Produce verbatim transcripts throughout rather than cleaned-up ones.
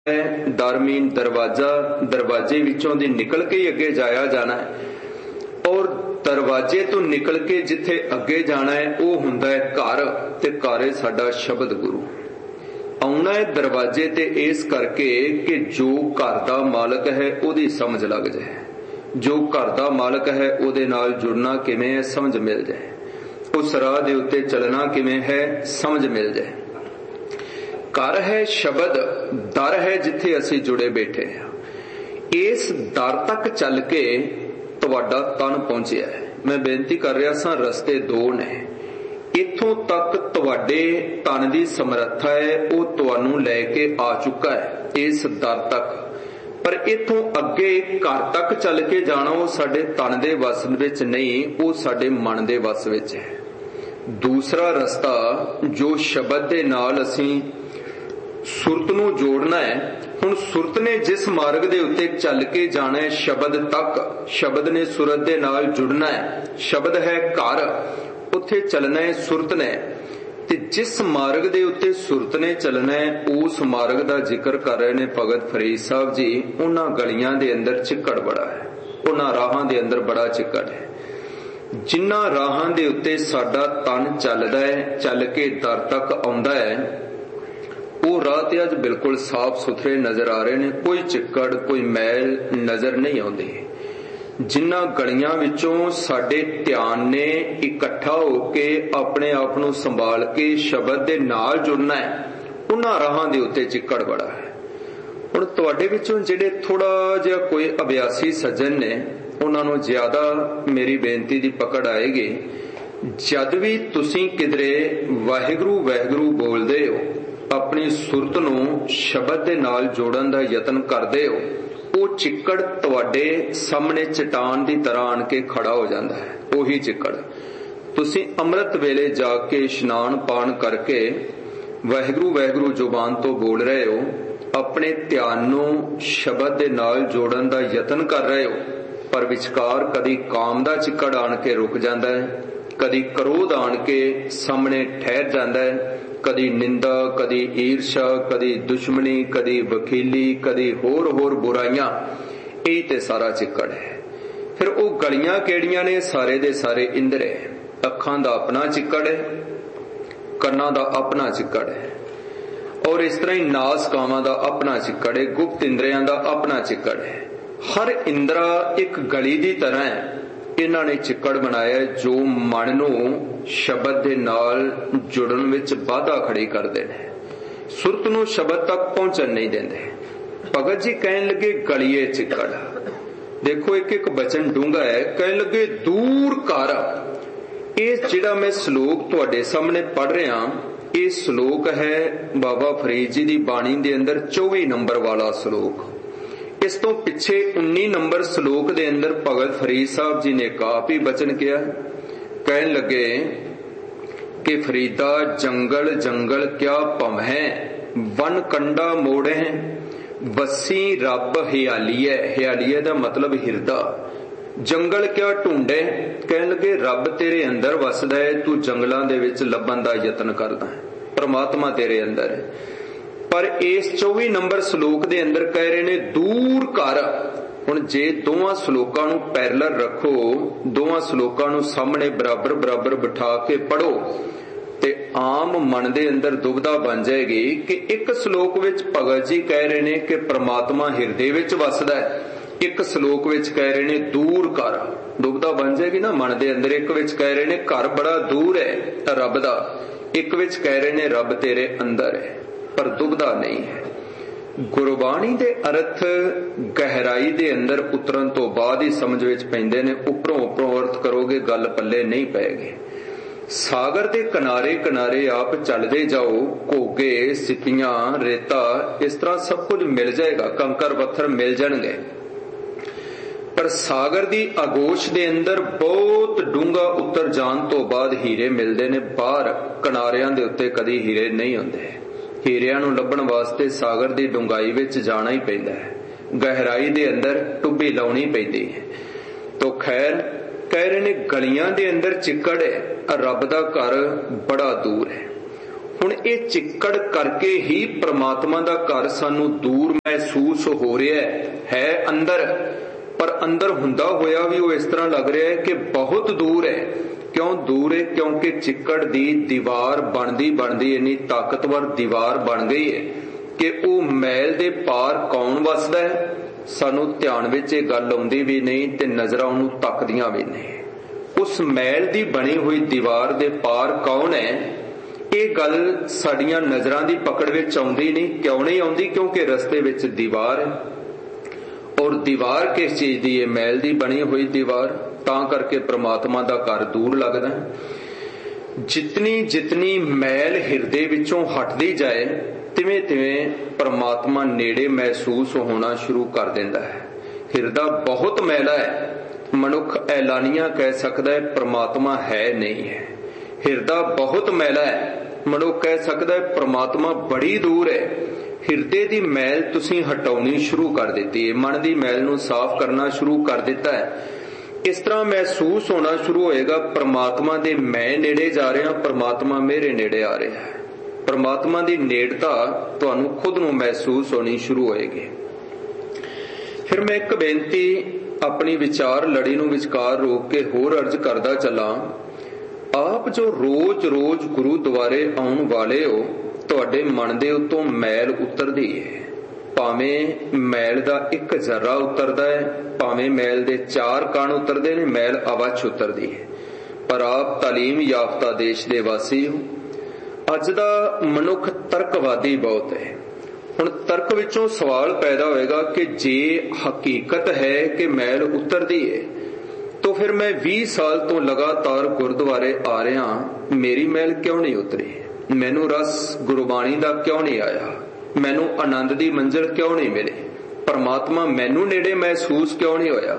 दर mean दरवाजा, दरवाजे विचों दी निकल के ही अगे जाया जाना है और दरवाजे तो निकल के जिथे अगे जाना है वो हुंदा है घर ते घर है साडा शब्द गुरु। आउना है दरवाजे ते इस करके कि जो घर दा मालक है ओदी समझ लग जाए, जो घर दा मालक है ओदे नाल जुड़ना किवें है समझ मिल जाए, उस राह दे उत्ते चलना किवें है समझ मिल जाए। घर है शब्द, दर है जिथे असी जुड़े बैठे हैं। इस दर तक चल के तुहाडा तन पहुंचिया है। मैं बेनती कर रहा सा, रस्ते दो ने, इथों तक तुहाडे तन की समर्था है वो तुहानू लैके आ चुका है इस दर तक, पर इथों अगे घर तक चल के जाना वो साडे तन दे वस विच नहीं, वो साडे मन दे वस विच है। दूसरा रस्ता जो शब्द दे नाल असी सुरत नू जोड़ना है, हुण सुरत ने जिस मार्ग दे उत्ते चल के जाना है शब्द तक, शब्द ने सुरत दे नाल जुड़ना है, शब्द है घर, उत्थे चलना है सुरत ने, ते जिस मार्ग दे उत्ते सुरत ने चलना है उस मार्ग दा जिक्र कर रहे ने भगत फरीद साहब जी। उन्हां गलियां दे अंदर चिक्कड़ बड़ा है, उन्हां राहां दे अंदर बड़ा चिक्कड़ है। जिन्हां राहां दे उत्ते साडा तन चलदा है, चल के दर तक आउंदा है, वो राह ते अज बिल्कुल साफ सुथरे नजर आ रहे ने, कोई चिक्कड़ कोई मैल नजर नहीं आउंदी। जिन्हां गलियां विचों साडे ध्यान ने इकट्ठा होके अपने आप नू संभाल के शब्द दे नाल जुड़ना है, उन्हां राहां दे उत्ते चिक्कड़ बड़ा है। हुण तुहाडे विचों जिहड़े थोड़ा जिहा कोई अभ्यासी सज्जन ने, उन्हां नू ज्यादा मेरी बेनती दी पकड़ आएगी। जद भी तुसीं किधरे वाहिगुरू वाहिगुरू बोलदे हो, अपनी सुरत नू शब्द दे नाल जोड़न दा यतन करदे हो, वो चिक्कड़ तुहाडे सामने चट्टान दी तरह आन के खड़ा हो जाता है। उही चिक्कड़ तुसीं अमृत वेले जाके इशनान पान करके वाहिगुरू वाहिगुरू जुबान तो बोल रहे हो, अपने ध्यान नू शब्द दे नाल जोड़न दा यतन कर रहे हो, पर विचकार कदी काम दा चिक्कड़ आन के रुक जाता है, कदी क्रोध आन के सामने ठहर जाता है, कदी निंदा, कदी ईर्षा, कदी दुश्मनी, कदी वकीली, कदी होर होर बुराइयां, यही ते सारा चिक्कड़ है। फिर वो गलियां केड़ियां ने, सारे दे सारे इंद्र है। अखां दा अपना चिक्कड़ है, कन्नां दा अपना चिक्कड़ है, और इस तरह ही नास कावां दा अपना चिक्कड़ है, गुप्त इंद्रियां दा अपना चिक्कड़ है। हर इंद्रा एक गली दी तरह है। इन्हां ने चिक्कड़ बनाया जो मन नू शब्द दे नाल जुड़न विच बाधा खड़ी करदे ने, सुरत नू शब्द तक पहुंचन नहीं देंदे। भगत जी कहन लगे गलिए चिक्कड़। देखो एक एक बचन डूंगा है। कहन लगे दूर कर। इस जिहड़ा मैं श्लोक तुहाडे सामने पढ़ रहा, ये श्लोक है बाबा फरीद जी दी बाणी दे अंदर चौबी नंबर वाला श्लोक। इस तो पिछे उन्नी नंबर श्लोक दे अंदर भगत फरीद साहब जी ने काफी वचन किया। कहन लगे कि फरीदा जंगल जंगल क्या पम है, वन कंडा मोड़े हैं, बसी रब हियालीए। हियालीए दा मतलब हिरदा। जंगल क्या ढूंढे। कहन लगे रब तेरे अंदर वसदा है, तू जंगलां दे विच लभण दा यतन करदा है, परमात्मा तेरे अंदर है। पर इस चौबी नंबर श्लोक दे अंदर कह रहे ने दूर कर। हुण जे दोवां श्लोकां नू पैरेलल रखो, दोवां श्लोकां नू सामने बराबर बराबर बिठा के पढ़ो, ते आम मन दे अंदर दुविधा बन जाएगी कि एक श्लोक विच भगत जी कह रहे ने कि परमात्मा हिरदे विच वसदा है, एक श्लोक विच कह रहे ने दूर कर। दुविधा बन जाएगी ना मन दे अंदर। एक विच कह रहे ने घर बड़ा दूर है रब दा, एक विच कह रहे ने रब तेरे अंदर है, पर दुविधा नहीं है। गुरबाणी दे अर्थ गहराई दे अंदर उतरन तो बाद ही समझ विच पैंदे ने। उपरों उपरों अर्थ करोगे गल पल्ले नहीं पैगी। सागर दे किनारे किनारे आप चलदे जाओ, घोगे सिपियां रेता इस तरह सब कुछ मिल जाएगा, कंकर पत्थर मिल जाणगे, पर सागर दी आगोश दे अंदर बहुत डूंगा उतर जान तो बाद हीरे मिलदे ने। बाहर किनारियां दे उत्ते कदी हीरे नहीं हुंदे। हीरियां नूं लभण वास्ते सागर दी डूंगाई विच जाना ही पैंदा है, गहराई दे अंदर टुब्बी लाउणी पैंदी है। तो खैर कह रहे ने गलियां दे अंदर चिक्कड़ है, रब दा घर बड़ा दूर है। ਹੁਣ ਇਹ ਚਿੱਕੜ ਕਰਕੇ ਹੀ ਪ੍ਰਮਾਤਮਾ ਦਾ ਘਰ ਸਾਨੂੰ ਦੂਰ ਮਹਿਸੂਸ ਹੋ ਰਿਹਾ ਹੈ ਅੰਦਰ, ਪਰ ਅੰਦਰ ਹੁੰਦਾ ਹੋਇਆ ਵੀ ਉਹ ਇਸ ਤਰ੍ਹਾਂ ਲੱਗ ਰਿਹਾ ਹੈ ਕਿ ਬਹੁਤ ਦੂਰ ਹੈ। ਕਿਉਂ ਦੂਰ ਹੈ? ਕਿਉਂਕਿ ਚਿੱਕੜ ਦੀ ਦੀਵਾਰ ਬਣਦੀ ਬਣਦੀ ਇੰਨੀ ਤਾਕਤਵਰ ਦੀਵਾਰ ਬਣ ਗਈ ਹੈ ਕਿ ਉਹ ਮੈਲ ਦੇ ਪਾਰ ਕੌਣ ਵੱਸਦਾ ਹੈ, ਸਾਨੂੰ ਧਿਆਨ ਵਿੱਚ ਇਹ ਗੱਲ ਆਉਂਦੀ ਵੀ ਨਹੀਂ ਤੇ ਨਜ਼ਰਾਂ ਉਹਨੂੰ ਤੱਕਦੀਆਂ ਵੀ ਨਹੀਂ। ਉਸ ਮੈਲ ਦੀ ਬਣੀ ਹੋਈ ਦੀਵਾਰ ਦੇ ਪਾਰ ਕੌਣ ਹੈ, ਇਹ ਗੱਲ ਸਾਡੀਆਂ ਨਜ਼ਰਾਂ ਦੀ ਪਕੜ ਵਿੱਚ ਆਉਂਦੀ ਨਹੀਂ। ਕਿਉਂ ਨਹੀਂ ਆਉਂਦੀ? ਕਿਉਂਕਿ ਰਸਤੇ ਵਿੱਚ ਦੀਵਾਰ ਹੈ। ਔਰ ਦੀਵਾਰ ਕਿਸ ਚੀਜ਼ ਦੀ ਹੈ? ਮੈਲ ਦੀ ਬਣੀ ਹੋਈ ਦੀਵਾਰ। ਤਾਂ ਕਰਕੇ ਪ੍ਰਮਾਤਮਾ ਦਾ ਘਰ ਦੂਰ ਲੱਗਦਾ। ਜਿਤਨੀ ਜਿਤਨੀ ਮੈਲ ਹਿਰਦੇ ਵਿੱਚੋਂ ਹਟਦੀ ਜਾਏ ਤਿਵੇਂ ਤਿਵੇਂ ਪ੍ਰਮਾਤਮਾ ਨੇੜੇ ਮਹਿਸੂਸ ਹੋਣਾ ਸ਼ੁਰੂ ਕਰ ਦਿੰਦਾ ਹੈ। ਹਿਰਦਾ ਬਹੁਤ ਮੈਲਾ ਹੈ, ਮਨੁੱਖ ਐਲਾਨੀਆਂ ਕਹਿ ਸਕਦਾ ਹੈ ਪ੍ਰਮਾਤਮਾ ਹੈ ਨਹੀਂ ਹੈ। ਹਿਰਦਾ ਬਹੁਤ ਮੈਲਾ ਹੈ, ਮਨੁੱਖ ਕਹਿ ਸਕਦਾ ਹੈ ਪ੍ਰਮਾਤਮਾ ਬੜੀ ਦੂਰ ਹੈ। ਹਿਰਦੇ ਦੀ ਮੈਲ ਤੁਸੀਂ ਹਟਾਉਣੀ ਸ਼ੁਰੂ ਕਰ ਦਿੱਤੀ ਹੈ, ਮਨ ਦੀ ਮੈਲ ਨੂੰ ਸਾਫ਼ ਕਰਨਾ ਸ਼ੁਰੂ ਕਰ ਦਿੱਤਾ ਹੈ। ਇਸ ਤਰ੍ਹਾਂ ਮਹਿਸੂਸ ਹੋਣਾ ਸ਼ੁਰੂ ਹੋਏਗਾ ਪ੍ਰਮਾਤਮਾ ਦੇ ਮੈਂ ਨੇੜੇ ਜਾ ਰਿਹਾ, ਪ੍ਰਮਾਤਮਾ ਮੇਰੇ ਨੇੜੇ ਆ ਰਿਹਾ ਹੈ। ਪ੍ਰਮਾਤਮਾ ਦੀ ਨੇੜਤਾ ਤੁਹਾਨੂੰ ਖੁਦ ਨੂੰ ਮਹਿਸੂਸ ਹੋਣੀ ਸ਼ੁਰੂ ਹੋਏਗੀ। ਫਿਰ ਮੈਂ ਇੱਕ ਬੇਨਤੀ ਆਪਣੀ ਵਿਚਾਰ ਲੜੀ ਨੂੰ ਵਿਚਕਾਰ ਰੋਕ ਕੇ ਹੋਰ ਅਰਜ਼ ਕਰਦਾ ਚੱਲਾਂ। ਆਪ ਜੋ ਰੋਜ਼ ਰੋਜ਼ ਗੁਰੂ ਦੁਆਰੇ ਆਉਣ ਵਾਲੇ ਹੋ, ਤੁਹਾਡੇ ਮਨ ਦੇ ਉੱਤੋਂ ਮੈਲ ਉਤਰਦੀ ਹੈ। ਭਾਵੇਂ ਮੈਲ ਦਾ ਇੱਕ ਜ਼ਰਾ ਉਤਰਦਾ ਹੈ, ਭਾਵੇਂ ਮੈਲ ਦੇ ਚਾਰ ਕਣ ਉਤਰਦੇ ਨੇ, ਮੈਲ ਅਵੱਛ ਉਤਰਦੀ ਹੈ। ਪਰ ਆਪ ਤਾਲੀਮ ਯਾਫਤਾ ਦੇਸ਼ ਦੇ ਵਾਸੀ ਹੋ। ਅੱਜ ਦਾ ਮਨੁੱਖ ਤਰਕਵਾਦੀ ਬਹੁਤ ਹੈ। ਹੁਣ ਤਰਕ ਵਿੱਚੋਂ ਸਵਾਲ ਪੈਦਾ ਹੋਏਗਾ ਕਿ ਜੇ ਹਕੀਕਤ ਹੈ ਕਿ ਮੈਲ ਉਤਰਦੀ ਹੈ ਤਾਂ ਫਿਰ ਮੈਂ ਵੀਹ ਸਾਲ ਤੋਂ ਲਗਾਤਾਰ ਗੁਰਦੁਆਰੇ ਆ ਰਿਹਾ, ਮੇਰੀ ਮੈਲ ਕਿਉਂ ਨਹੀਂ ਉਤਰੀ? ਮੈਨੂੰ ਰਸ ਗੁਰਬਾਣੀ ਦਾ ਕਿਉਂ ਨਹੀਂ ਆਇਆ? ਮੈਨੂੰ ਆਨੰਦ ਦੀ ਮੰਜ਼ਿਲ ਕਿਉਂ ਨਹੀਂ ਮਿਲੀ? ਪਰਮਾਤਮਾ ਮੈਨੂੰ ਨੇੜੇ ਮਹਿਸੂਸ ਕਿਉਂ ਨਹੀਂ ਹੋਇਆ?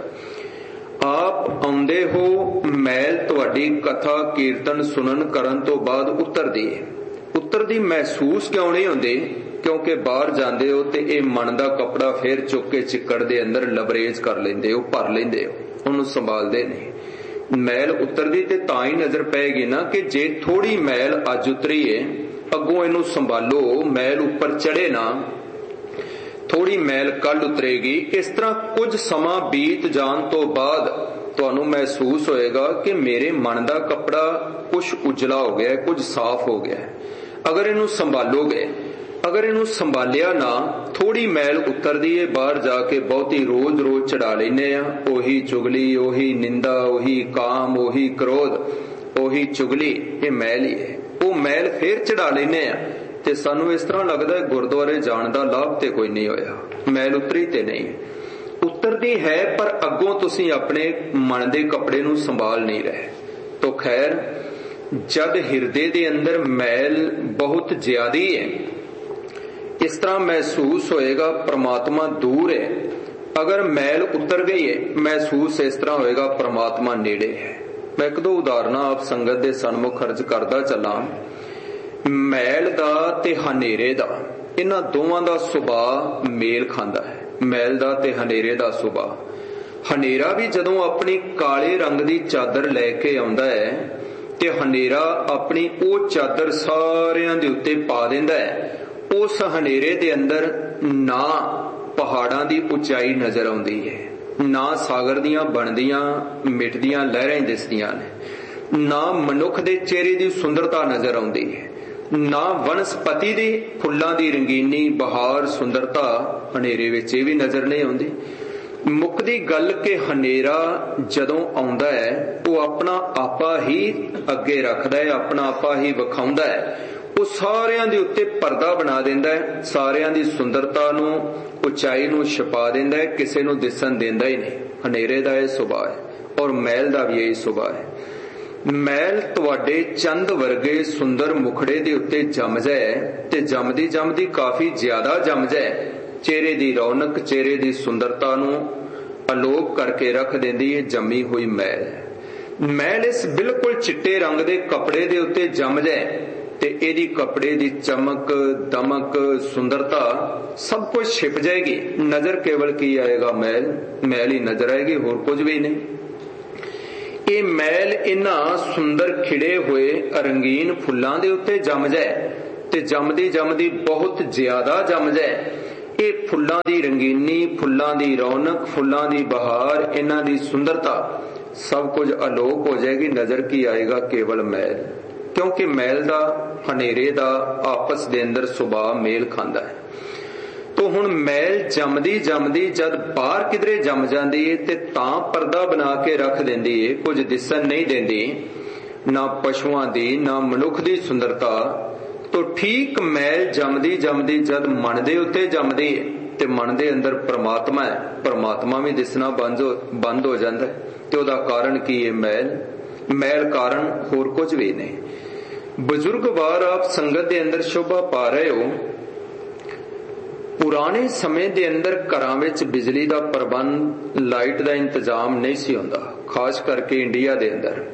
ਆਪ ਆਉਂਦੇ ਹੋ, ਮੈਲ ਤੁਹਾਡੀ ਕਥਾ ਕੀਰਤਨ ਸੁਣਨ ਕਰਨ ਤੋਂ ਬਾਅਦ ਉਤਰਦੀ ਹੈ। ਉਤਰਦੀ ਮਹਿਸੂਸ ਕਿਉਂ ਨਹੀਂ ਹੁੰਦੀ? ਕਿਉਂਕਿ ਬਾਹਰ ਜਾਂਦੇ ਹੋ ਤੇ ਇਹ ਮਨ ਦਾ ਕੱਪੜਾ ਫੇਰ ਚੁੱਕ ਕੇ ਚਿੱਕੜ ਦੇ ਅੰਦਰ ਲਬਰੇਜ ਕਰ ਲੈਂਦੇ ਹੋ, ਭਰ ਲੈਂਦੇ ਹੋ, ਉਹਨੂੰ ਸੰਭਾਲਦੇ ਨਹੀਂ। ਮੈਲ ਉਤਰਦੀ ਤੇ ਤਾਂ ਹੀ ਨਜ਼ਰ ਪਏਗੀ ਨਾ ਕਿ ਜੇ ਥੋੜੀ ਮੈਲ ਅੱਜ ਉਤਰੀ ਏ, ਅੱਗੋਂ ਇਹਨੂੰ ਸੰਭਾਲੋ, ਮੈਲ ਉੱਪਰ ਚੜੇ ਨਾ, ਥੋੜੀ ਮੈਲ ਕੱਲ ਉਤਰੇਗੀ। ਇਸ ਤਰ੍ਹਾਂ ਕੁਝ ਸਮਾਂ ਬੀਤ ਜਾਣ ਤੋਂ ਬਾਅਦ ਤੁਹਾਨੂੰ ਮਹਿਸੂਸ ਹੋਏਗਾ ਕਿ ਮੇਰੇ ਮਨ ਦਾ ਕੱਪੜਾ ਕੁਝ ਉਜਲਾ ਹੋ ਗਿਆ, ਕੁਝ ਸਾਫ਼ ਹੋ ਗਿਆ। ਅਗਰ ਇਹਨੂੰ ਸੰਭਾਲੋਗੇ, ਅਗਰ ਇਹਨੂੰ ਸੰਭਾਲਿਆ ਨਾ, ਥੋੜੀ ਮੈਲ ਉਤਰਦੀ ਏ, ਬਾਹਰ ਜਾ ਕੇ ਬਹੁਤੀ ਰੋਜ਼ ਰੋਜ਼ ਚੜਾ ਲੈਨੇ ਆ, ਉਹੀ ਚੁਗਲੀ, ਉਹੀ ਨਿੰਦਾ, ਉਹੀ ਕਾਮ, ਉਹੀ ਕ੍ਰੋਧ, ਉਹੀ ਚੁਗਲੀ, ਇਹ ਮੈਲ ਹੀ ਹੈ। ਉਹ ਮੈਲ ਫੇਰ ਚੜਾ ਲੈਨੇ ਆ ਤੇ ਸਾਨੂੰ ਇਸ ਤਰ੍ਹਾਂ ਲੱਗਦਾ ਹੈ ਗੁਰਦੁਆਰੇ ਜਾਣ ਦਾ ਲਾਭ ਤੇ ਕੋਈ ਨਹੀਂ ਹੋਇਆ, ਮੈਲ ਉਤਰੀ ਤੇ ਨਹੀਂ। ਉਤਰਦੀ ਹੈ ਪਰ ਅੱਗੋਂ ਤੁਸੀਂ ਆਪਣੇ ਮਨ ਦੇ ਕੱਪੜੇ ਨੂੰ ਸੰਭਾਲ ਨਹੀਂ ਰਹੇ। ਤੋ ਖੈਰ, ਜਦ ਹਿਰਦੇ ਦੇ ਅੰਦਰ ਮੈਲ ਬਹੁਤ ਜ਼ਿਆਦੀ ਹੈ, ਇਸ ਤਰ੍ਹਾਂ ਮਹਿਸੂਸ ਹੋਏਗਾ ਪ੍ਰਮਾਤਮਾ ਦੂਰ ਹੈ। ਅਗਰ ਮੈਲ ਉਤਰ ਗਈ ਹੈ, ਮਹਿਸੂਸ ਇਸ ਤਰ੍ਹਾਂ ਹੋਏਗਾ ਪ੍ਰਮਾਤਮਾ ਨੇੜੇ ਹੈ। ਮੈਂ ਇੱਕ ਦੋ ਉਦਾਹਰਨਾਂ ਆਪ ਸੰਗਤ ਦੇ ਸਨਮੁਖ ਅਰਜ਼ ਕਰਦਾ ਚੱਲਾਂ। ਮੈਲ ਦਾ ਤੇ ਹਨੇਰੇ ਦਾ, ਇਹਨਾਂ ਦੋਵਾਂ ਦਾ ਸੁਭਾਅ ਮੇਲ ਖਾਂਦਾ ਹੈ। ਮੈਲ ਦਾ ਤੇ ਹਨੇਰੇ ਦਾ ਸੁਭਾਅ। ਹਨੇਰਾ ਵੀ ਜਦੋਂ ਆਪਣੀ ਕਾਲੇ ਰੰਗ ਦੀ ਚਾਦਰ ਲੈ ਕੇ ਆਉਂਦਾ ਹੈ ਤੇ ਹਨੇਰਾ ਆਪਣੀ ਉਹ ਚਾਦਰ ਸਾਰਿਆਂ ਦੇ ਉੱਤੇ ਪਾ ਦਿੰਦਾ ਹੈ। ਉਸ ਹਨੇਰੇ ਦੇ ਅੰਦਰ ਨਾ ਪਹਾੜਾਂ ਦੀ ਉਚਾਈ ਨਜ਼ਰ ਆਉਂਦੀ ਹੈ, ਨਾ ਸਾਗਰ ਦੀਆਂ ਬਣਦੀਆਂ ਮਿਟਦੀਆਂ ਲਹਿਰਾਂ ਦਿਸਦੀਆਂ ਨੇ, ਨਾ ਮਨੁੱਖ ਦੇ ਚਿਹਰੇ ਦੀ ਸੁੰਦਰਤਾ ਨਜ਼ਰ ਆਉਂਦੀ ਹੈ, ਨਾ ਵਨਸਪਤੀ ਦੀ ਫੁੱਲਾਂ ਦੀ ਰੰਗੀਨੀ ਬਹਾਰ ਸੁੰਦਰਤਾ ਹਨੇਰੇ ਵਿੱਚ ਇਹ ਵੀ ਨਜ਼ਰ ਨਹੀਂ ਆਉਂਦੀ। ਮੁੱਕਦੀ ਗੱਲ ਕਿ ਹਨੇਰਾ ਜਦੋਂ ਆਉਂਦਾ ਹੈ ਉਹ ਆਪਣਾ ਆਪਾ ਹੀ ਅੱਗੇ ਰੱਖਦਾ ਹੈ, ਆਪਣਾ ਆਪਾ ਹੀ ਵਿਖਾਉਂਦਾ ਹੈ। ਉਹ ਸਾਰਿਆਂ ਦੇ ਉੱਤੇ ਪਰਦਾ ਬਣਾ ਦਿੰਦਾ ਹੈ, ਸਾਰਿਆਂ ਦੀ ਸੁੰਦਰਤਾ ਨੂੰ, ਉਚਾਈ ਨੂੰ ਛੁਪਾ ਦਿੰਦਾ ਹੈ, ਕਿਸੇ ਨੂੰ ਦਿਸਣ ਦਿੰਦਾ ਹੀ ਨਹੀਂ। ਹਨੇਰੇ ਦਾ ਇਹ ਸੁਭਾਅ ਹੈ ਔਰ ਮੈਲ ਦਾ ਵੀ ਇਹ ਸੁਭਾਅ ਹੈ। ਮੈਲ ਤੁਹਾਡੇ ਚੰਦ ਵਰਗੇ ਸੁੰਦਰ ਮੁਖੜੇ ਦੇ ਉੱਤੇ ਜੰਮ ਜਾਏ ਤੇ ਜੰਮਦੀ ਜੰਮਦੀ ਕਾਫੀ ਜ਼ਿਆਦਾ ਜੰਮ ਜਾਏ, ਚਿਹਰੇ ਦੀ ਰੌਣਕ, ਚਿਹਰੇ ਦੀ ਸੁੰਦਰਤਾ ਨੂੰ ਅਲੋਪ ਕਰਕੇ ਰੱਖ ਦਿੰਦੀ ਹੈ ਜੰਮੀ ਹੋਈ ਮੈਲ। ਮੈਲ ਇਸ ਬਿਲਕੁਲ ਚਿੱਟੇ ਰੰਗ ਦੇ ਕੱਪੜੇ ਦੇ ਉੱਤੇ ਜੰਮ ਜਾਏ ਤੇ ਇਹਦੀ ਕੱਪੜੇ ਦੀ ਚਮਕ, ਦਮਕ, ਸੁੰਦਰਤਾ ਸਭ ਕੁਝ ਛਿਪ ਜਾਏਗੀ। ਨਜ਼ਰ ਕੇਵਲ ਕੀ ਆਏਗਾ? ਮੈਲ, ਮੈਲ ਹੀ ਨਜ਼ਰ ਆਏਗੀ, ਹੋਰ ਕੁਝ ਵੀ ਨਹੀਂ। ਇਹ ਮੈਲ ਇਹਨਾਂ ਸੁੰਦਰ ਖਿੜੇ ਹੋਏ ਰੰਗੀਨ ਫੁੱਲਾਂ ਦੇ ਉੱਤੇ ਜੰਮ ਜਾਏ ते जमदी जमदी बहुत ज्यादा जम जाए। ये फुल्लां दी रंगीनी, फुल्लां दी रौनक, फुल्लां दी बहार, इन्हां दी सुंदरता सब कुछ अलोप हो जाएगी। नजर की आएगा केवल मैल, क्योंकि मैल दा हनेरे दा आपस दे अंदर सुभाव मेल खांदा है। तो हुण मैल जमदी जमदी जद बाहर किधरे जम जांदी है ते तां पर्दा बना के रख देंदी है, कुछ दिसन नहीं देंदी, ना पशुआं दी ना मनुख दी सुंदरता। तो ठीक मैल जमदी जमदी जद मन दे उत्ते जमदी है ते मन दे अंदर परमात्मा है, परमात्मा भी दिसना बंद हो बंद हो जाता है। ते उहदा कारण की है? मैल। मैल कारण होर कुछ भी नहीं। बजुर्ग वार आप संगत दे अंदर शोभा पा रहे हो। पुराने समय दे अंदर घरां विच बिजली दा प्रबंध, लाइट दा इंतजाम नहीं सी हुंदा, खास करके इंडिया दे अंदर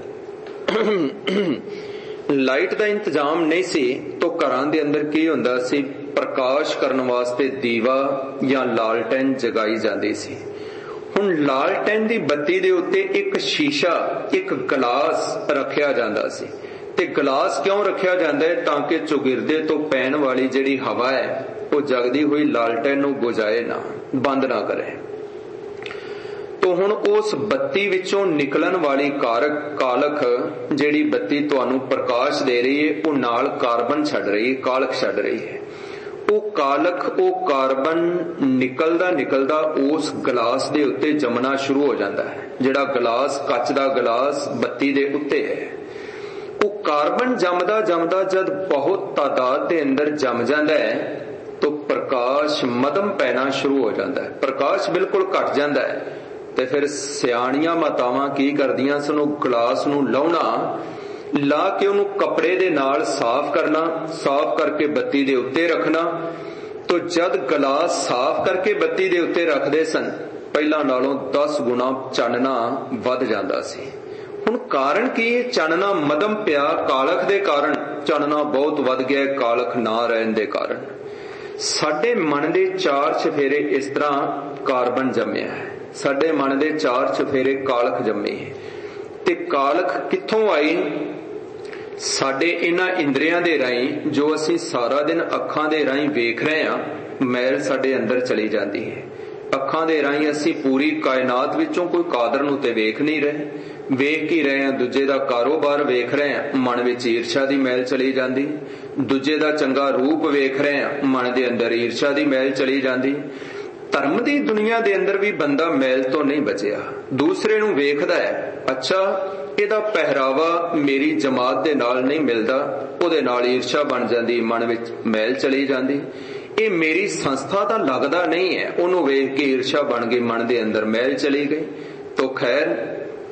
लाइट दा इंतजाम नहीं सी। तो घरां दे अंदर की हुंदा सी? प्रकाश करन वास्ते दीवा या लालटेन जगाई जाती सी। हुण लालटेन दी बत्ती दे उत्ते एक शीशा, एक गिलास रखिया जांदा सी। ते गिलास क्यों रखिया जांदा है? ताकि चौगिरदे तो पैण वाली जिहड़ी हवा है वो जगदी हुई लालटेन नूं बुझाए ना, बंद ना करे। तो हुण उस बत्ती विचों निकलन वाली कारक कालख जिहड़ी बत्ती तुहानूं प्रकाश दे रही है, वो नाल कार्बन छड्ड रही है, कालख छड्ड रही है। वो कालख, वो कार्बन निकलदा निकलदा उस गिलास दे उत्ते जमना शुरू हो जाता है। जिहड़ा गिलास, कच दा गिलास बत्ती दे उत्ते है, वो कार्बन जमदा जमदा जद बहुत तादाद दे अंदर जम जाता है तो प्रकाश मदम पैना शुरू हो जाता है। प्रकाश बिल्कुल घट जाता है। ते फिर सियाणियां मातावां की करदियां सन? गिलास नूं लाउणा, ला के उन्होंने कपड़े दे नाल साफ करना, साफ करके बत्ती दे उत्ते रखना। तो जद गिलास साफ करके बत्ती दे उत्ते रखदे सन, पहला नालों दस गुना चानना वध जांदा सी। हुण कारण की? चानना मदम पिया, कालख दे कारण चानना बहुत वध गया, कालख ना रहन दे कारण। साडे मन दे चार चफेरे इस तरह कार्बन जम्मिया है, साडे मन दे चार चफेरे कालख जम्मी है। ते कालख कित्थों आई? साडे इन्हां इंद्रियां दे राहीं जो असीं सारा दिन अखां दे राहीं वेख रहे हां, मैल साडे अंदर चली जाती है। अखां दे राहीं असीं पूरी कायनात विचों कोई कादर नूं ते वेख नहीं रहे, वेख ही रहे हैं, दूजे दा कारोबार वेख रहे हैं, मन विच ईर्षा दी मैल चली जाती। दूजे दा चंगा रूप वेख रहे हैं, मन दे अंदर ईर्षा दी मैल चली जाती। धर्म दी दुनिया दे अंदर भी बंदा मैल तो नहीं बचिया, दूसरे नूं वेखदा है, अच्छा इहदा पहरावा मेरी जमात दे नाल नहीं मिलदा, उहदे नाल ईर्षा बन जाती, मन विच मैल चली जाती। ये मेरी संस्था दा लगदा नहीं है, उहनूं वेख के ईर्षा बन गई, मन दे अंदर मैल चली गई। तो खैर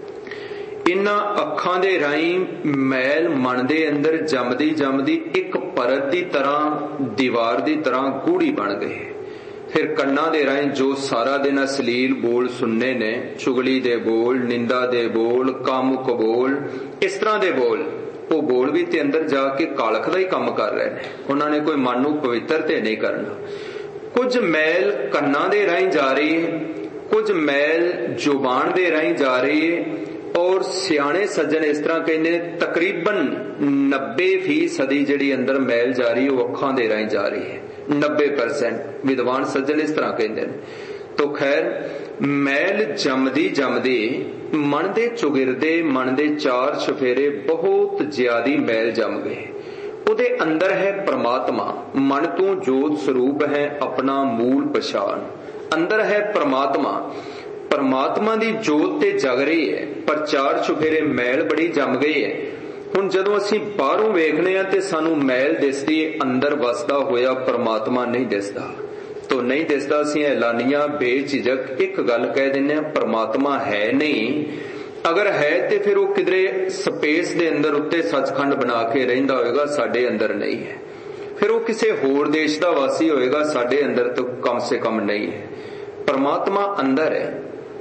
इन्हां अखां दे राहीं मैल मन दे अंदर जमदी जमदी एक परत दी तरह, दीवार दी तरह गूढ़ी बन गई। फिर कन्ना दे राहीं जो सारा दिन अश्लील बोल सुनने ने, चुगली दे बोल, निंदा दे बोल, कामुक बोल, इस तरह दे बोल, वो बोल भी ते अंदर जाके कालख दा ही काम कर रहे हैं। उन्होंने कोई मन नूं पवित्र ते नहीं करना। कुछ मैल कन्ना दे राहीं जा रही है, कुछ मैल जुबान दे राहीं जा रही है, और सियाणे सज्जन इस तरह कहते हैं तकरीबन नब्बे फीसदी जिहड़ी अंदर मैल जा रही है वो अखां दे राहीं जा रही है, नब्बे परसेंट विद्वान सज्जन इस तरह कहते हैं। तो खैर मैल जमदी जमदी मन दे चुगिरदे, मन दे चार चफेरे बहुत ज्यादा मैल जम गए। उहदे अंदर है परमात्मा, मन तो जोत स्वरूप है अपना मूल पछाण, अंदर है परमात्मा, परमात्मा दी जोत ते जग रही है, पर चार चुफेरे मैल बड़ी जम गई है। हुण जदों असीं बाहरों वेखने आ ते सानू मैल दिसदी है, अंदर वसदा होया परमात्मा नहीं दिसदा। तो नहीं दिसदा, असीं ऐलानिया बेझिझक एक गल कह दिंदे आ, परमात्मा है नहीं। अगर है ते फिर वो किधरे स्पेस दे अंदर उत्ते सचखंड बना के रहिंदा होएगा, साडे अंदर नहीं है। फिर वो किसी होर देश दा वासी होएगा, साडे अंदर तो कम से कम नहीं है। परमात्मा अंदर है।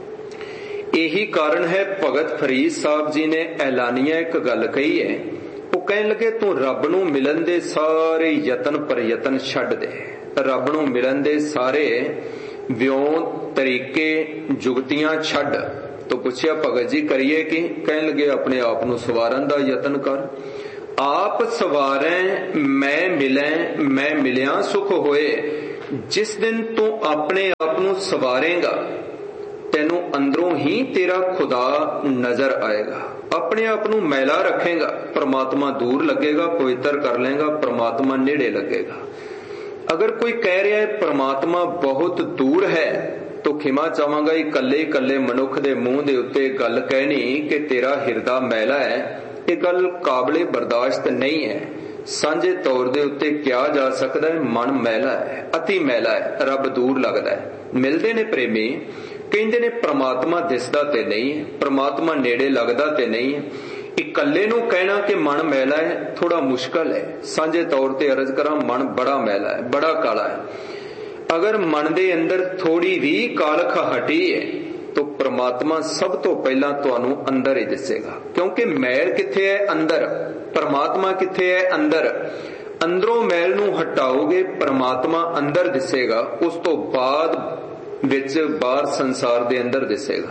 यही कारण है भगत फरीद साहब जी ने ऐलानिया एक गल कही है, वो कहन लगे तू रब नूं मिलन दे सारे यतन प्रयतन छड्ड दे, रब नूं मिलन दे सारे व्यों तरीके जुगतियां छड्ड। तो पूछया भगत जी करिए कि? कहन लगे अपने आप नूं सवारन दा यतन कर, आप सवारै मैं मिलै मैं मिलिया सुख होए। जिस दिन तू अपने आप नू सवारेगा तेनू अंदरों ही तेरा खुदा नजर आएगा। अपने आप नू मैला रखेगा, परमात्मा दूर लगेगा, पवित्र कर लेगा, परमात्मा नेड़े लगेगा। अगर कोई कह रहा है परमात्मा बहुत दूर है तो खिमा चाहांगा, इकल्ले इकल्ले मनुख दे मूंह दे उत्ते गल कहनी कि तेरा हिरदा मैला है, ये गल काबले बर्दाश्त नहीं है। सांझे तौर दे उत्ते क्या जा सकता है, मन मैला है, अति मैला है, रब दूर लगदा है। मिलदे ने प्रेमी, कहंदे ने परमात्मा दिसदा ते नहीं है, परमात्मा नेड़े लगदा ते नहीं है। इकल्ले नू कहना कि मन मैला है थोड़ा मुश्किल है। सांझे तौर ते अर्ज करा, मन बड़ा मैला है, बड़ा काला है। अगर मन दे अंदर थोड़ी भी कालख हटी है तो परमात्मा सब तो पहला तुहानू अंदर ही दिसेगा, क्योंकि मैल किथे है, अंदर। परमात्मा किथे है, अंदर। अंदरों मैल नू हटाओगे, परमात्मा अंदर दिसेगा, उस तो बाद विच बाहर संसार दे अंदर दिसेगा।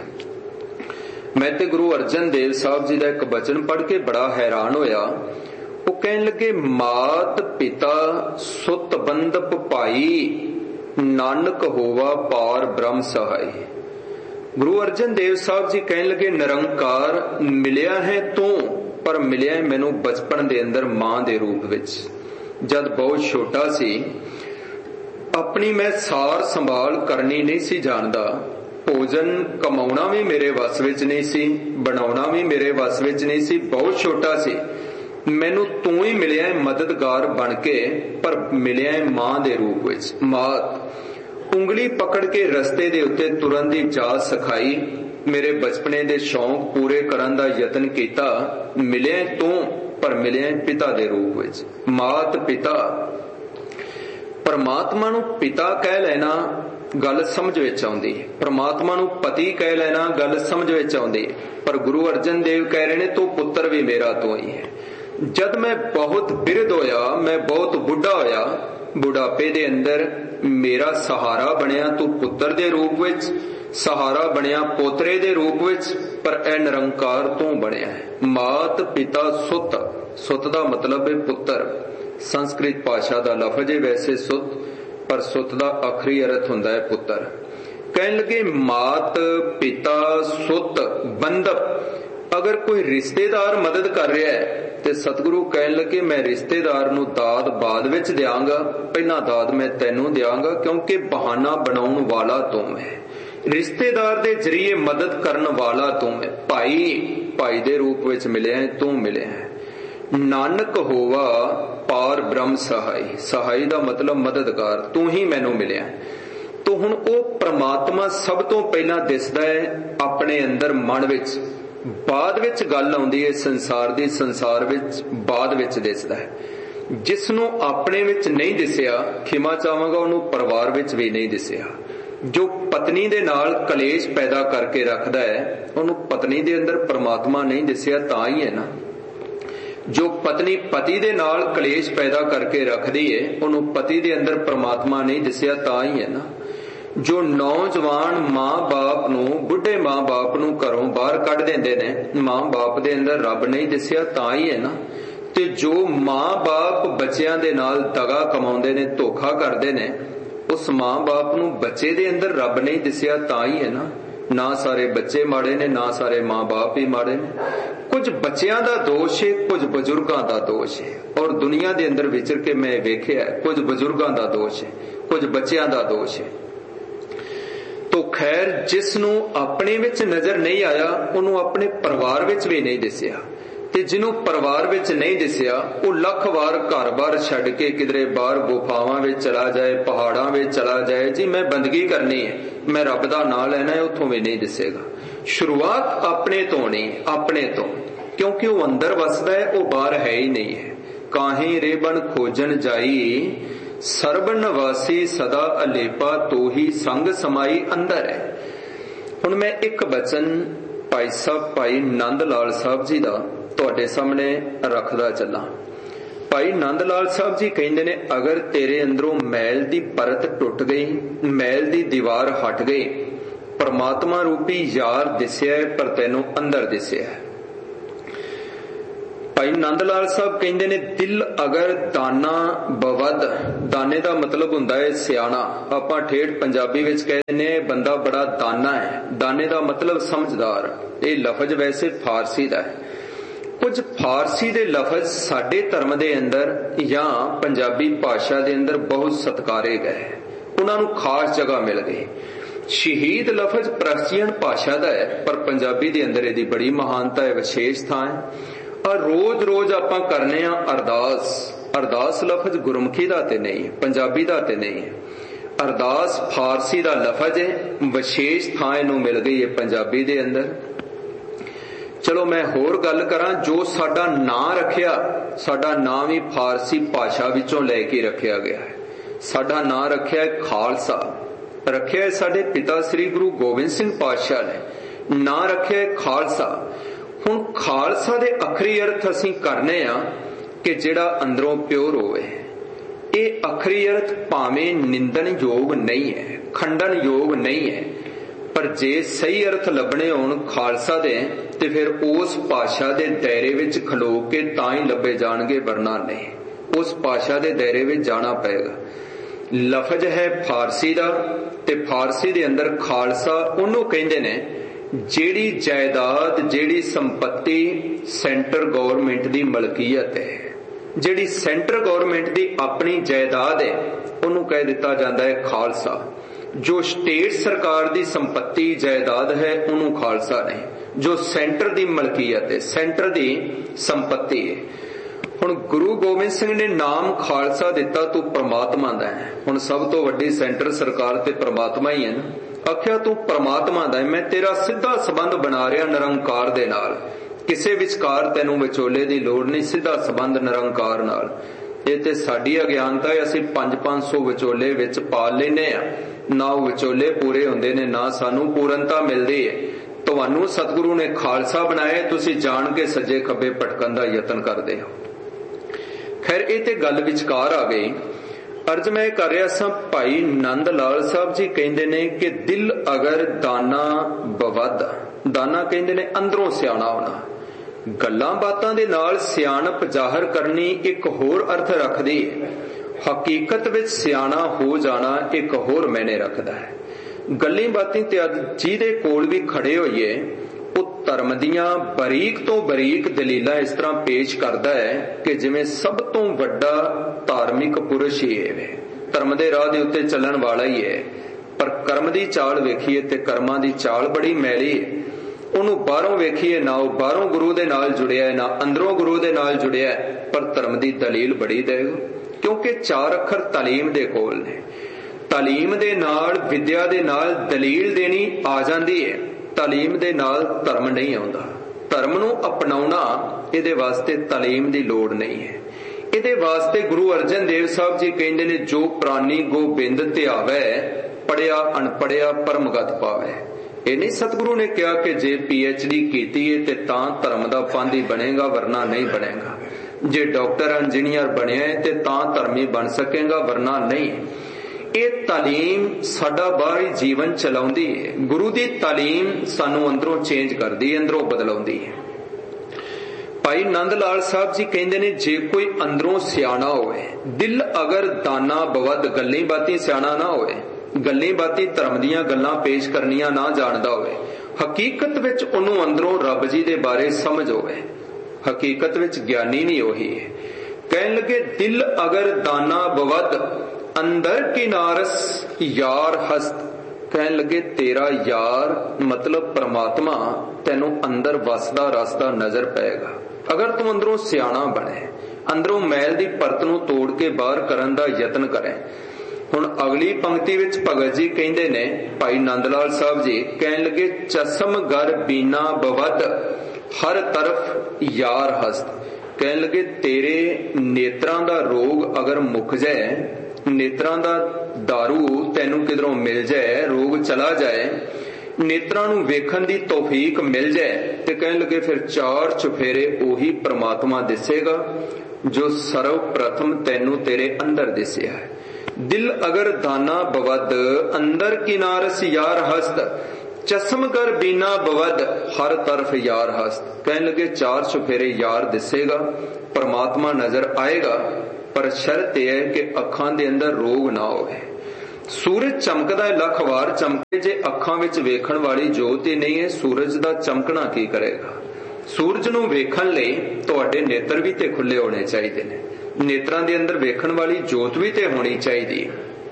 मैं ते गुरु अर्जन देव साहब जी का एक बचन पढ़ के बड़ा हैरान होया। वो कहने लगे, मात पिता सुत बंदप भाई, नानक होवा पार ब्रह्म सहाय। गुरु अर्जन देव साहब जी कहने लगे, निरंकार मिलिया है तू, पर मिलिया है मैनू बचपन दे अंदर मां दे रूप विच। जद बहुत छोटा सी, अपनी मैं सार संभाल करनी नहीं सी जानदा, भोजन कमाउणा भी मेरे वस विच नहीं सी, बनाउणा भी मेरे वस विच नहीं सी, बहुत छोटा सी। मैनू तू ही मिलिया है मददगार बन के, पर मिलिया है मां दे रूप विच। मात उंगली पकड़ के रस्ते दे उत्ते तुरन दी जाच सिखाई, मेरे बचपने दे शौक पूरे करन दा यतन कीता। मिलिया है तू, पर मिलिया है पिता दे रूप विच। मात पिता, परमात्मा नू पिता कह लेना गल समझ विच आउंदी है, परमात्मा नू पति कह लेना गल समझ विच आउंदी है, पर गुरु अर्जन देव कह रहे ने तू पुत्र भी मेरा तो ही है। जद मैं बहुत बिरध होया, मैं बहुत बुढ़ा होया, बुढ़ापे दे अंदर मेरा सहारा बनया तू पुत्र दे रूप विच, सहारा बनया पोतरे दे रूप विच, पर ए निरंकार तू बनया है। मात पिता सुत, सुत दा मतलब है पुत्र। संस्कृत भाषा दा लफज है वैसे सुत, पर सुत दा आखिरी अर्थ हुंदा है पुत्र। कहने लगे, मात पिता सुत बंधप। अगर कोई रिश्तेदार मदद कर रहा है ते सतगुरु कहने लगे, मैं रिश्तेदार नू दाद बाद विच देंगा, पहला दाद मैं तैनू देंगा, क्योंकि बहाना बनाउण वाला तू है। रिश्तेदार दे जरिए मदद करन वाला तू है। भाई, भाई दे रूप विच मिले है, तू मिले है। नानक होवा पार ब्रह्म सहाय, सहाय दा मतलब मददगार, तू ही मैनू मिले है। तो हुण ओ परमात्मा सब तो पहला दिसदा है अपने अंदर मन विच, बाद विच गल आउंदी है संसार दी, संसार विच बाद विच दिसदा है। जिसनू अपने विच नहीं दिसिया, खिमा चाहांगा, उन्होंने परिवार विच भी नहीं दिसिया। जो पत्नी दे नाल कलेश पैदा करके रखदा है, उन्होंने पत्नी दे अंदर परमात्मा नहीं दिसिया, तां ही है ना। जो पत्नी पति दे नाल कलेश पैदा करके रखदी है, उन्होंने पति दे अंदर परमात्मा नहीं दिसिया, तां ही है ना। जो नौजवान मां बाप नू, बुढ़े मां बाप नू घरों बाहर कढ देंदे ने, मां बाप दे अंदर रब नहीं दिसिया, तां ही है ना। ते जो मां बाप बच्चियां दे नाल दगा कमाउंदे ने, धोखा करदे ने, उस मां बाप नू बच्चे दे अंदर रब नहीं दिसिया, तां ही है ना। ना सारे बच्चे माड़े ने, ना सारे मां बाप ही माड़े ने। कुछ बच्चियां दा दोष है, कुछ बजुर्गां दा दोष है। और दुनिया दे अंदर विचर के मैं वेखिया, कुछ बजुर्गां दा दोष है, कुछ बच्चियां दा दोष है। तो खैर, जिसनू अपने विच नजर नहीं आया, उन्होंने अपने परिवार विच भी नहीं दिसिया। ते जिन्हों परिवार विच नहीं दिसिया, वो लख वार घर बार छड़ के किधरे बाहर गुफावां विच चला जाए, पहाड़ां विच चला जाए, जी मैं बंदगी करनी है, मैं रब दा नाम लेना है, उथों भी नहीं दिसेगा। शुरुआत अपने तो नहीं, अपने तो, क्योंकि वो अंदर वसदा है, वो बाहर है ही नहीं है। काहीं रेबन खोजन जाई, सर्ब निवासी सदा अलेपा, तो ही संग समाई अंदर है। हुण मैं एक बचन भाई साहब भाई नंद लाल साहब जी दा तुहाडे सामने रखदा चला। भाई नंद लाल साहब जी कहंदे ने, अगर तेरे अंदरों मैल दी परत टुट गई, मैल दी दीवार हट गई, परमात्मा रूपी यार दिसिया है, पर तैनू अंदर दिसिया है। ਭਾਈ ਨੰਦ ਲਾਲ ਸਾਹਿਬ ਕਹਿੰਦੇ ਨੇ, ਦਿਲ ਅਗਰ ਦਾਨਾ ਬਵਦ, ਦਾਨੇ ਦਾ ਮਤਲਬ ਹੁੰਦਾ ਹੈ ਸਿਆਣਾ। ਆਪਾਂ ਠੇਠ ਪੰਜਾਬੀ ਵਿੱਚ ਕਹਿੰਦੇ ਨੇ ਬੰਦਾ ਬੜਾ ਦਾਨਾ ਹੈ, ਦਾਨੇ ਦਾ ਮਤਲਬ ਸਮਝਦਾਰ। ਇਹ ਲਫ਼ਜ਼ ਵੈਸੇ ਫਾਰਸੀ ਦਾ ਹੈ। ਕੁਝ ਫਾਰਸੀ ਦੇ ਲਫ਼ਜ਼ ਸਾਡੇ ਧਰਮ ਦੇ ਅੰਦਰ ਜਾਂ ਪੰਜਾਬੀ ਭਾਸ਼ਾ ਦੇ ਅੰਦਰ ਬਹੁਤ ਸਤਿਕਾਰੇ ਗਏ, ਉਹਨਾਂ ਨੂੰ ਖਾਸ ਜਗ੍ਹਾ ਮਿਲ ਗਈ। ਸ਼ਹੀਦ ਲਫ਼ਜ਼ ਪਰਸ਼ੀਅਨ ਭਾਸ਼ਾ ਦਾ ਹੈ, ਪਰ ਪੰਜਾਬੀ ਦੇ ਅੰਦਰ ਇਹਦੀ ਬੜੀ ਮਹਾਨਤਾ ਹੈ, ਵਿਸ਼ੇਸ਼ ਥਾਂ ਹੈ। ਔਰ ਰੋਜ਼ ਰੋਜ਼ ਆਪਾਂ ਕਰਨੇ ਆ ਅਰਦਾਸ। ਅਰਦਾਸ ਲਫ਼ਜ਼ ਗੁਰਮੁਖੀ ਦਾ ਤੇ ਨਹੀਂ, ਪੰਜਾਬੀ ਦਾ ਤੇ ਨਹੀਂ ਹੈ। ਅਰਦਾਸ ਫਾਰਸੀ ਦਾ ਲਫ਼ਜ਼ ਹੈ, ਵਿਸ਼ੇਸ਼ ਥਾਂ ਇਹਨੂੰ ਮਿਲ ਗਈ ਹੈ ਪੰਜਾਬੀ ਦੇ ਅੰਦਰ। ਚਲੋ ਮੈਂ ਹੋਰ ਗੱਲ ਕਰਾਂ, ਜੋ ਸਾਡਾ ਨਾਂ ਰੱਖਿਆ, ਸਾਡਾ ਨਾਂ ਵੀ ਫਾਰਸੀ ਭਾਸ਼ਾ ਵਿੱਚੋਂ ਲੈ ਕੇ ਰੱਖਿਆ ਗਿਆ ਹੈ। ਸਾਡਾ ਨਾਂ ਰੱਖਿਆ ਖਾਲਸਾ, ਰੱਖਿਆ ਸਾਡੇ ਪਿਤਾ ਸ੍ਰੀ ਗੁਰੂ ਗੋਬਿੰਦ ਸਿੰਘ ਪਾਤਸ਼ਾਹ ਨੇ, ਨਾਂ ਰੱਖਿਆ ਖਾਲਸਾ। ਹੁਣ ਖਾਲਸਾ ਦੇ ਅੱਖਰੀ ਅਰਥ ਅਸੀਂ ਕਰਨੇ ਆ ਕਿ ਜਿਹੜਾ ਅੰਦਰੋਂ ਪਿਓਰ ਹੋਵੇ। ਇਹ ਅੱਖਰੀ ਅਰਥ ਭਾਵੇਂ ਨਿੰਦਣ ਯੋਗ ਨਹੀਂ ਹੈ, ਖੰਡਨ ਯੋਗ ਨਹੀਂ ਹੈ, ਪਰ ਜੇ ਸਹੀ ਅਰਥ ਲੱਭਣੇ ਹੋਣ ਖਾਲਸਾ ਦੇ ਤੇ ਫਿਰ ਉਸ ਭਾਸ਼ਾ ਦੇ ਦਾਇਰੇ ਵਿੱਚ ਖਲੋ ਕੇ ਤਾਂ ਹੀ ਲੱਭੇ ਜਾਣਗੇ, ਵਰਨਾ ਨਹੀਂ। ਉਸ ਭਾਸ਼ਾ ਦੇ ਦਾਇਰੇ ਵਿੱਚ ਜਾਣਾ ਪਏਗਾ। ਲਫ਼ਜ਼ ਹੈ ਫਾਰਸੀ ਦਾ, ਤੇ ਫਾਰਸੀ ਦੇ ਅੰਦਰ ਖਾਲਸਾ ਉਹਨੂੰ ਕਹਿੰਦੇ ਨੇ ਜਿਹੜੀ ਜਾਇਦਾਦ, ਜਿਹੜੀ ਸੰਪत्ति ਸੈਂਟਰ ਗਵਰਨਮੈਂਟ ਦੀ ਮਲਕੀਅਤ ਹੈ, ਜਿਹੜੀ ਸੈਂਟਰ ਗਵਰਨਮੈਂਟ ਦੀ ਆਪਣੀ ਜਾਇਦਾਦ ਹੈ, ਉਹਨੂੰ ਕਹਿ ਦਿੱਤਾ ਜਾਂਦਾ ਹੈ ਖਾਲਸਾ। ਜੋ ਸਟੇਟ ਸਰਕਾਰ ਦੀ ਸੰਪत्ति ਜਾਇਦਾਦ ਹੈ ਉਹਨੂੰ ਖਾਲਸਾ ਨਹੀਂ, ਜੋ ਸੈਂਟਰ ਦੀ ਮਲਕੀਅਤ ਹੈ, ਸੈਂਟਰ ਦੀ ਸੰਪत्ति ਹੈ। ਹੁਣ ਗੁਰੂ ਗੋਬਿੰਦ ਸਿੰਘ ਨੇ ਨਾਮ ਖਾਲਸਾ ਦਿੱਤਾ, ਤੂੰ ਪ੍ਰਮਾਤਮਾ ਦਾ ਹੈ। ਹੁਣ ਸਭ ਤੋਂ ਵੱਡੀ ਸੈਂਟਰ ਸਰਕਾਰ ਤੇ ਪ੍ਰਮਾਤਮਾ ਹੀ ਹੈ ਨਾ। ਆਖਿਆ ਤੂੰ ਪ੍ਰਮਾਤਮਾ ਦਾ ਹੈ, ਮੈਂ ਤੇਰਾ ਸਿੱਧਾ ਸੰਬੰਧ ਬਣਾ ਰਿਹਾ ਨਿਰੰਕਾਰ ਦੇ ਨਾਲ, ਕਿਸੇ ਵਿਚਕਾਰ ਤੈਨੂੰ ਵਿਚੋਲੇ ਦੀ ਲੋੜ ਨਹੀਂ, ਸਿੱਧਾ ਸੰਬੰਧ ਨਿਰੰਕਾਰ ਨਾਲ। ਇਹ ਤੇ ਸਾਡੀ ਅਗਿਆਨਤਾ ਹੈ, ਅਸੀਂ ਪੰਜ ਪੰਜ ਸੌ ਵਿਚੋਲੇ ਵਿੱਚ ਪਾਲ ਲੈਨੇ ਆ, ਨਾ ਉਹ ਵਿਚੋਲੇ ਪੂਰੇ ਹੁੰਦੇ ਨੇ, ਨਾ ਸਾਨੂੰ ਪੂਰਨਤਾ ਮਿਲਦੀ ਹੈ। ਤੁਹਾਨੂੰ ਸਤਿਗੁਰੂ ਨੇ ਖਾਲਸਾ ਬਣਾਇਆ, ਤੁਸੀਂ ਜਾਣ ਕੇ ਸੱਜੇ ਖੱਬੇ ਭਟਕਣ ਦਾ ਯਤਨ ਕਰਦੇ ਹੋ। ਖੈਰ ਇਹ ਤੇ ਗੱਲ ਵਿਚਕਾਰ ਆ ਗਈ। ਅਰਜ਼ ਮੈਂ ਕਰ ਰਿਹਾ ਸਾਂ, ਭਾਈ ਨੰਦ ਲਾਲ ਸਾਹਿਬ ਜੀ ਕਹਿੰਦੇ ਨੇ ਕਿ ਦਿਲ ਅਗਰ ਦਾਨਾ ਬਵਦ, ਦਾਨਾ ਕਹਿੰਦੇ ਨੇ ਅੰਦਰੋਂ ਸਿਆਣਾ ਹੋਣਾ। ਗੱਲਾਂ ਬਾਤਾਂ ਦੇ ਨਾਲ ਸਿਆਣਪ ਜ਼ਾਹਰ ਕਰਨੀ ਇੱਕ ਹੋਰ ਅਰਥ ਰੱਖਦੀ ਹੈ, ਹਕੀਕਤ ਵਿੱਚ ਸਿਆਣਾ ਹੋ ਜਾਣਾ ਇੱਕ ਹੋਰ ਮਾਇਨੇ ਰੱਖਦਾ ਹੈ। ਗੱਲਾਂ ਬਾਤਾਂ ਤੇ ਅੱਜ ਜਿਹਦੇ ਕੋਲ ਵੀ ਖੜੇ ਹੋਈਏ, ਉਹ ਧਰਮ ਦੀਆਂ ਬਰੀਕ ਤੋਂ ਬਰੀਕ ਦਲੀਲਾਂ ਇਸ ਤਰ੍ਹਾਂ ਪੇਸ਼ ਕਰਦਾ ਹੈ ਕਿ ਜਿਵੇਂ ਸਭ ਤੋਂ ਵੱਡਾ ਧਾਰਮਿਕ ਪੁਰਸ਼ ਹੀ ਹੈ, ਧਰਮ ਦੇ ਰਾਹ ਦੇ ਉੱਤੇ ਚੱਲਣ ਵਾਲਾ ਹੀ ਹੈ। ਪਰ ਕਰਮ ਦੀ ਚਾਲ ਵੇਖੀਏ ਤੇ ਕਰਮਾਂ ਦੀ ਚਾਲ ਬੜੀ ਮੈਲੀ ਹੈ। ਉਹਨੂੰ ਬਾਹਰੋਂ ਵੇਖੀਏ ਨਾ ਉਹ ਬਾਹਰੋਂ ਗੁਰੂ ਦੇ ਨਾਲ ਜੁੜਿਆ, ਨਾ ਅੰਦਰੋਂ ਗੁਰੂ ਦੇ ਨਾਲ ਜੁੜਿਆ, ਪਰ ਧਰਮ ਦੀ ਦਲੀਲ ਬੜੀ ਦੇਗਾ। ਕਿਉਂਕਿ ਚਾਰ ਅੱਖਰ ਤਾਲੀਮ ਦੇ ਕੋਲ ਨੇ। ਤਾਲੀਮ ਦੇ ਨਾਲ, ਵਿਦਿਆ ਦੇ ਨਾਲ ਦਲੀਲ ਦੇਣੀ ਆ ਜਾਂਦੀ ਹੈ, ਤਾਲੀਮ ਦੇ ਨਾਲ ਧਰਮ ਨਹੀਂ ਆਉਂਦਾ। ਧਰਮ ਨੂੰ ਅਪਣਾਉਣਾ ਇਹਦੇ ਵਾਸਤੇ ਤਾਲੀਮ ਦੀ ਲੋੜ ਨਹੀਂ ਹੈ। ਇਹਦੇ ਵਾਸਤੇ ਗੁਰੂ ਅਰਜਨ ਦੇਵ ਸਾਹਿਬ ਜੀ ਕਹਿੰਦੇ ਨੇ, ਜੋ ਪ੍ਰਾਨੀ ਗੋਬਿੰਦ ਧਿਆਵੈ, ਪੜਿਆ ਅਣਪੜਿਆ ਪਰਮਗਤ ਪਾਵੈ। ਇਹ ਨਹੀਂ ਸਤਿਗੁਰੂ ਨੇ ਕਿਹਾ ਕਿ ਜੇ ਪੀ ਐਚ ਡੀ ਕੀਤੀ ਹੈ ਤੇ ਤਾਂ ਧਰਮ ਦਾ ਪਾਂਧੀ ਬਣੇਗਾ, ਵਰਨਾ ਨਹੀਂ ਬਣੇਗਾ। ਜੇ ਡਾਕਟਰ ਇੰਜੀਨੀਅਰ ਬਣਿਆ ਹੈ ਤੇ ਤਾਂ ਧਰਮੀ ਬਣ ਸਕੇਗਾ, ਵਰਨਾ ਨਹੀਂ। ਇਹ ਤਾਲੀਮ ਸਾਡਾ ਬਾਹਰੀ ਜੀਵਨ ਚਲਾਉਂਦੀ ਹੈ। ਗੁਰੂ ਦੀ ਤਾਲੀਮ ਸਾਨੂੰ ਅੰਦਰੋਂ ਚੇਂਜ ਕਰਦੀ ਹੈ, ਅੰਦਰੋਂ ਬਦਲਾਉਂਦੀ ਹੈ। ਭਾਈ ਨੰਦ ਲਾਲ ਸਾਹਿਬ ਜੀ ਕਹਿੰਦੇ ਨੇ, ਜੇ ਕੋਈ ਅੰਦਰੋਂ ਸਿਆਣਾ ਹੋਵੇ, ਦਿਲ ਅਗਰ ਦਾਨਾ ਬਵਦ, ਗੱਲਾਂ ਬਾਤੀ ਸਿਆਣਾ ਨਾ ਹੋਵੇ, ਗੱਲਾਂ ਬਾਤੀ ਧਰਮ ਦੀਆਂ ਗੱਲਾਂ ਪੇਸ਼ ਕਰਨੀਆਂ ਨਾ ਜਾਣਦਾ ਹੋਵੇ, ਹਕੀਕਤ ਵਿੱਚ ਉਹਨੂੰ ਅੰਦਰੋਂ ਰੱਬ ਜੀ ਦੇ ਬਾਰੇ ਸਮਝ ਹੋਵੇ, ਹਕੀਕਤ ਵਿੱਚ ਗਿਆਨੀ ਨਹੀਂ ਉਹੀ ਹੈ। ਕਹਿਣ ਲੱਗੇ, ਦਿਲ ਅਗਰ ਦਾਨਾ ਬਵਦ ਅੰਦਰ ਕਿਨਾਰਸ ਯਾਰ ਹਸਤ। ਕਹਿਣ ਲੱਗੇ ਤੇਰਾ ਯਾਰ ਮਤਲਬ ਪ੍ਰਮਾਤਮਾ ਤੈਨੂੰ ਅੰਦਰ ਵਸਦਾ ਰਸਦਾ ਨਜ਼ਰ ਪਏਗਾ, ਅਗਰ ਤੂੰ ਅੰਦਰੋਂ ਸਿਆਣਾ ਬਣੇ, ਅੰਦਰੋਂ ਮੈਲ ਦੀ ਪਰਤ ਨੂੰ ਤੋੜ ਕੇ ਬਾਹਰ ਕਰਨ ਦਾ ਯਤਨ ਕਰੇ। ਹੁਣ ਅਗਲੀ ਪੰਕਤੀ ਵਿੱਚ ਭਗਤ ਜੀ ਕਹਿੰਦੇ ਨੇ, ਭਾਈ ਨੰਦ ਲਾਲ ਸਾਹਿਬ ਜੀ ਕਹਿਣ ਲੱਗੇ, ਚਸਮ ਗਰ ਬੀਨਾ ਬਵਦ ਹਰ ਤਰਫ ਯਾਰ ਹਸਤ। ਕਹਿਣ ਲੱਗੇ ਤੇਰੇ ਨੇਤਰਾਂ ਦਾ ਰੋਗ ਅਗਰ ਮੁੱਕ ਜਾਏ, ਨੇਤਰਾਂ ਦਾ ਦਾਰੂ ਤੈਨੂੰ ਕਿਧਰੋਂ ਮਿਲ ਜਾਏ, ਰੋਗ ਚਲਾ ਜਾਏ, ਨੇਤਰਾਂ ਨੂੰ ਵੇਖਣ ਦੀ ਤੌਫੀਕ ਮਿਲ ਜਾਏ, ਤੇ ਕਹਿਣ ਲੱਗੇ ਫਿਰ ਚਾਰ ਚੁਫੇਰੇ ਉਹੀ ਪ੍ਰਮਾਤਮਾ ਦਿਸੇਗਾ ਜੋ ਸਰਵ ਪ੍ਰਥਮ ਤੈਨੂੰ ਤੇਰੇ ਅੰਦਰ ਦਿਸਿਆ ਹੈ। ਦਿਲ ਅਗਰ ਦਾਨਾ ਬਵਦ ਅੰਦਰ ਕਿਨਾਰਸ ਯਾਰ ਹਸਤ। ਚਸਮ ਕਰ ਬੀਨਾ ਬਵਦ ਹਰ ਤਰਫ ਯਾਰ ਹਸਤ। ਕਹਿਣ ਲੱਗੇ ਚਾਰ ਚੁਫੇਰੇ ਯਾਰ ਦਿਸੇਗਾ, ਪਰਮਾਤਮਾ ਨਜ਼ਰ ਆਏਗਾ, ਪਰ ਸ਼ਰਤ ਇਹ ਹੈ ਕਿ ਅੱਖਾਂ ਦੇ ਅੰਦਰ ਰੋਗ ਨਾ ਹੋਵੇ। ਸੂਰਜ ਚਮਕਦਾ ਹੈ ਲੱਖ ਵਾਰ ਚਮਕੇ, ਜੇ ਅੱਖਾਂ ਵਿੱਚ ਵੇਖਣ ਵਾਲੀ ਜੋਤ ਹੀ ਨਹੀਂ ਹੈ, ਸੂਰਜ ਦਾ ਚਮਕਣਾ ਕੀ ਕਰੇਗਾ। ਸੂਰਜ ਨੂੰ ਵੇਖਣ ਲਈ ਤੁਹਾਡੇ ਨੇਤਰ ਵੀ ਤੇ ਖੁੱਲੇ ਹੋਣੇ ਚਾਹੀਦੇ ਨੇ, ਨੇਤਰਾਂ ਦੇ ਅੰਦਰ ਵੇਖਣ ਵਾਲੀ ਜੋਤ ਵੀ ਤੇ ਹੋਣੀ ਚਾਹੀਦੀ ਹੈ।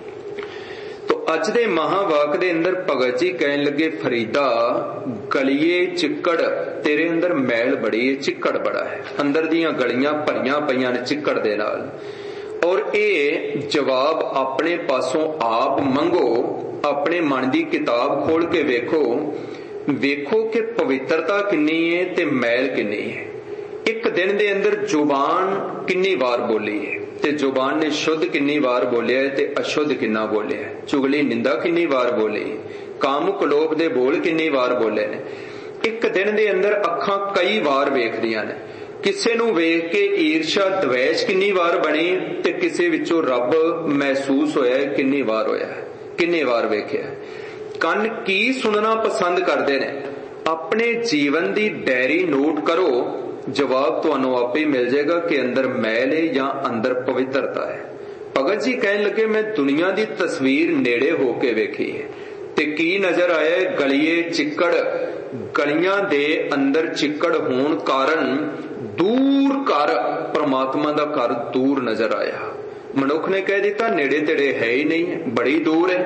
ਤੋ ਅੱਜ ਦੇ ਮਹਾਵਾਕ ਦੇ ਅੰਦਰ ਭਗਤ ਜੀ ਕਹਿਣ ਲੱਗੇ, ਫਰੀਦਾ ਗਲੀਏ ਚਿੱਕੜ, ਤੇਰੇ ਅੰਦਰ ਮੈਲ ਬੜੀ ਹੈ, ਚਿੱਕੜ ਬੜਾ ਹੈ, ਅੰਦਰ ਦੀਆਂ ਗਲੀਆਂ ਭਰੀਆਂ ਪਈਆਂ ਨੇ ਚਿੱਕੜ ਦੇ ਨਾਲ। ਔਰ ਇਹ ਜਵਾਬ ਆਪਣੇ ਪਾਸੋਂ ਆਪ ਮੰਗੋ, ਆਪਣੇ ਮਨ ਦੀ ਕਿਤਾਬ ਖੋਲ ਕੇ ਵੇਖੋ, ਵੇਖੋ ਕਿ ਪਵਿੱਤਰਤਾ ਕਿੰਨੀ ਹੈ ਤੇ ਮੈਲ ਕਿੰਨੀ ਹੈ। ਇੱਕ ਦਿਨ ਦੇ ਅੰਦਰ ਜ਼ੁਬਾਨ ਕਿੰਨੀ ਵਾਰ ਬੋਲੀ ਹੈ ਤੇ ਜ਼ੁਬਾਨ ਨੇ ਸ਼ੁੱਧ ਕਿੰਨੀ ਵਾਰ ਬੋਲਿਆ ਤੇ ਅਸ਼ੁੱਧ ਕਿੰਨਾ ਬੋਲਿਆ, ਚੁਗਲੀ ਨਿੰਦਾ ਕਿੰਨੀ ਵਾਰ ਬੋਲੀ, ਕਾਮੁਕ ਲੋਭ ਦੇ ਬੋਲ ਕਿੰਨੀ ਵਾਰ ਬੋਲੇ ਨੇ। ਇੱਕ ਦਿਨ ਦੇ ਅੰਦਰ ਅੱਖਾਂ ਕਈ ਵਾਰ ਵੇਖਦੀਆਂ ਨੇ, ਕਿਸੇ ਨੂੰ ਵੇਖ ਕੇ ਈਰਸ਼ਾ ਦਵੇਸ਼ ਕਿੰਨੀ ਵਾਰ ਬਣੀ ਤੇ ਕਿਸੇ ਵਿੱਚੋਂ ਰੱਬ ਮਹਿਸੂਸ ਹੋਇਆ ਕਿੰਨੀ ਵਾਰ ਹੋਇਆ, ਕਿੰਨੇ ਵਾਰ ਵੇਖਿਆ। ਕੰਨ ਕੀ ਸੁਣਨਾ ਪਸੰਦ ਕਰਦੇ ਨੇ, ਆਪਣੇ ਜੀਵਨ ਦੀ ਡਾਇਰੀ ਨੋਟ ਕਰੋ, ਜਵਾਬ ਤੁਹਾਨੂੰ ਆਪੇ ਮਿਲ ਜਾਏਗਾ ਕਿ ਅੰਦਰ ਮੈਲ ਹੈ ਜਾਂ ਅੰਦਰ ਪਵਿੱਤਰਤਾ ਹੈ। ਭਗਤ ਜੀ ਕਹਿਣ ਲੱਗੇ, ਮੈਂ ਦੁਨੀਆ ਦੀ ਤਸਵੀਰ ਨੇੜੇ ਹੋ ਕੇ ਵੇਖੀ ਹੈ ਤੇ ਕੀ ਨਜ਼ਰ ਆਇਆ, ਗਲੀਏ ਚਿੱਕੜ, ਗਲੀਆਂ ਦੇ ਅੰਦਰ ਚਿੱਕੜ ਹੋਣ ਕਾਰਨ ਦੂਰ ਘਰ, ਪਰਮਾਤਮਾ ਦਾ ਘਰ ਦੂਰ ਨਜ਼ਰ ਆਇਆ। ਮਨੁੱਖ ਨੇ ਕਹਿ ਦਿੱਤਾ ਨੇੜੇ ਤੇੜੇ ਹੈ ਹੀ ਨਹੀਂ, ਬੜੀ ਦੂਰ ਹੈ।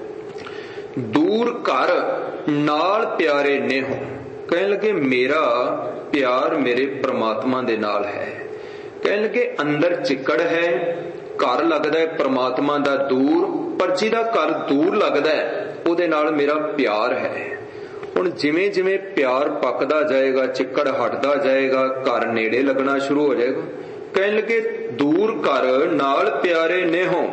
ਦੂਰ ਘਰ ਨਾਲ ਪਿਆਰੇ ਨੇਹੋ, ਕਹਿਣ ਲੱਗੇ ਮੇਰਾ ਪਿਆਰ ਮੇਰੇ ਪ੍ਰਮਾਤਮਾ ਦੇ ਨਾਲ ਹੈ। ਕਹਿਣ ਲੱਗੇ ਅੰਦਰ ਚਿੱਕੜ ਹੈ, ਘਰ ਲੱਗਦਾ ਹੈ ਪ੍ਰਮਾਤਮਾ ਦਾ ਦੂਰ, ਪਰ ਜਿਹਦਾ ਘਰ ਦੂਰ ਲੱਗਦਾ ਹੈ ਉਹਦੇ ਨਾਲ ਮੇਰਾ ਪਿਆਰ ਹੈ। ਹੁਣ ਜਿਵੇਂ ਜਿਵੇਂ ਪਿਆਰ ਪੱਕਦਾ ਜਾਏਗਾ, ਚਿੱਕੜ ਹਟਦਾ ਜਾਏਗਾ, ਘਰ ਨੇੜੇ ਲੱਗਣਾ ਸ਼ੁਰੂ ਹੋ ਜਾਏਗਾ। ਕਹਿਣ ਲੱਗੇ ਦੂਰ ਘਰ ਨਾਲ ਪਿਆਰੇ ਨੇਹੋ,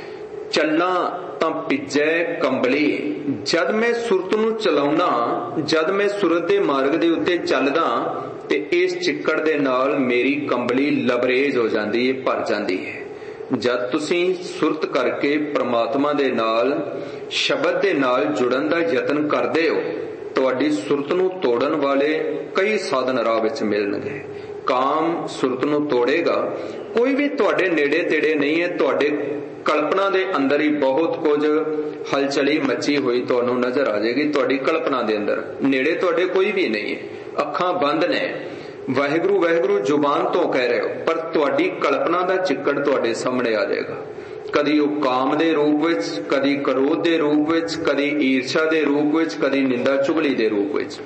ਚੱਲਾਂ ਤਾਂ ਭਿੱਜੈ ਕੰਬਲੀ। ਜਦ ਮੈਂ ਸੁਰਤ ਨੂੰ ਚਲਾਉਣਾ, ਜਦ ਮੈਂ ਸੁਰਤ ਦੇ ਮਾਰਗ ਦੇ ਉੱਤੇ ਚੱਲਦਾ ਤੇ ਇਸ ਚਿੱਕੜ ਦੇ ਨਾਲ ਮੇਰੀ ਕੰਬਲੀ ਲਬਰੇਜ਼ ਹੋ ਜਾਂਦੀ ਹੈ, ਭਰ ਜਾਂਦੀ ਹੈ। ਜਦ ਤੁਸੀਂ ਸੁਰਤ ਕਰਕੇ ਪ੍ਰਮਾਤਮਾ ਦੇ ਨਾਲ, ਸ਼ਬਦ ਦੇ ਨਾਲ ਜੁੜਨ ਦਾ ਯਤਨ ਕਰਦੇ ਹੋ, ਤੁਹਾਡੀ ਸੁਰਤ ਨੂੰ ਤੋੜਨ ਵਾਲੇ ਕਈ ਸਾਧਨ ਰਾਹ ਵਿੱਚ ਮਿਲਣਗੇ। ਕਾਮ ਸੁਰਤ ਨੂੰ ਤੋੜੇਗਾ, ਕੋਈ ਵੀ ਤੁਹਾਡੇ ਨੇੜੇ ਤੇੜੇ ਨਹੀਂ ਹੈ, ਤੁਹਾਡੇ ਕਲਪਨਾ ਦੇ ਅੰਦਰ ਹੀ ਬਹੁਤ ਕੁਝ ਹਲਚਲੀ ਮੱਚੀ ਹੋਈ ਤੁਹਾਨੂੰ ਨਜ਼ਰ ਆ ਜਾਏਗੀ। ਤੁਹਾਡੀ ਕਲਪਨਾ ਦੇ ਅੰਦਰ ਨੇੜੇ ਤੁਹਾਡੇ ਕੋਈ ਵੀ ਨਹੀਂ ਹੈ, ਅੱਖਾਂ ਬੰਦ ਨੇ, ਵਾਹਿਗੁਰੂ ਵਾਹਿਗੁਰੂ ਜ਼ੁਬਾਨ ਤੋਂ ਕਹਿ ਰਹੇ ਹੋ, ਪਰ ਤੁਹਾਡੀ ਕਲਪਨਾ ਦਾ ਚਿੱਕੜ ਤੁਹਾਡੇ ਸਾਹਮਣੇ ਆ ਜਾਏਗਾ। ਕਦੀ ਉਹ ਕਾਮ ਦੇ ਰੂਪ ਵਿੱਚ, ਕਦੀ ਕ੍ਰੋਧ ਦੇ ਰੂਪ ਵਿੱਚ, ਕਦੀ ਈਰਸ਼ਾ ਦੇ ਰੂਪ ਵਿੱਚ, ਕਦੀ ਨਿੰਦਾ ਚੁਗਲੀ ਦੇ ਰੂਪ ਵਿੱਚ।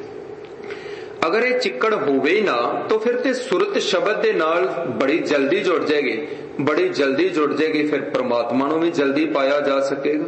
ਅਗਰ ਇਹ ਚਿੱਕੜ ਹੋਵੇ ਹੀ ਨਾ ਤਾਂ ਫਿਰ ਤੇ ਸੁਰਤ ਸ਼ਬਦ ਦੇ ਨਾਲ ਬੜੀ ਜਲਦੀ ਜੁੜ ਜਾਏਗੀ, ਬੜੀ ਜਲਦੀ ਜੁੜ ਜਾਏਗੀ, ਫਿਰ ਪ੍ਰਮਾਤਮਾ ਨੂੰ ਵੀ ਜਲਦੀ ਪਾਇਆ ਜਾ ਸਕੇਗਾ।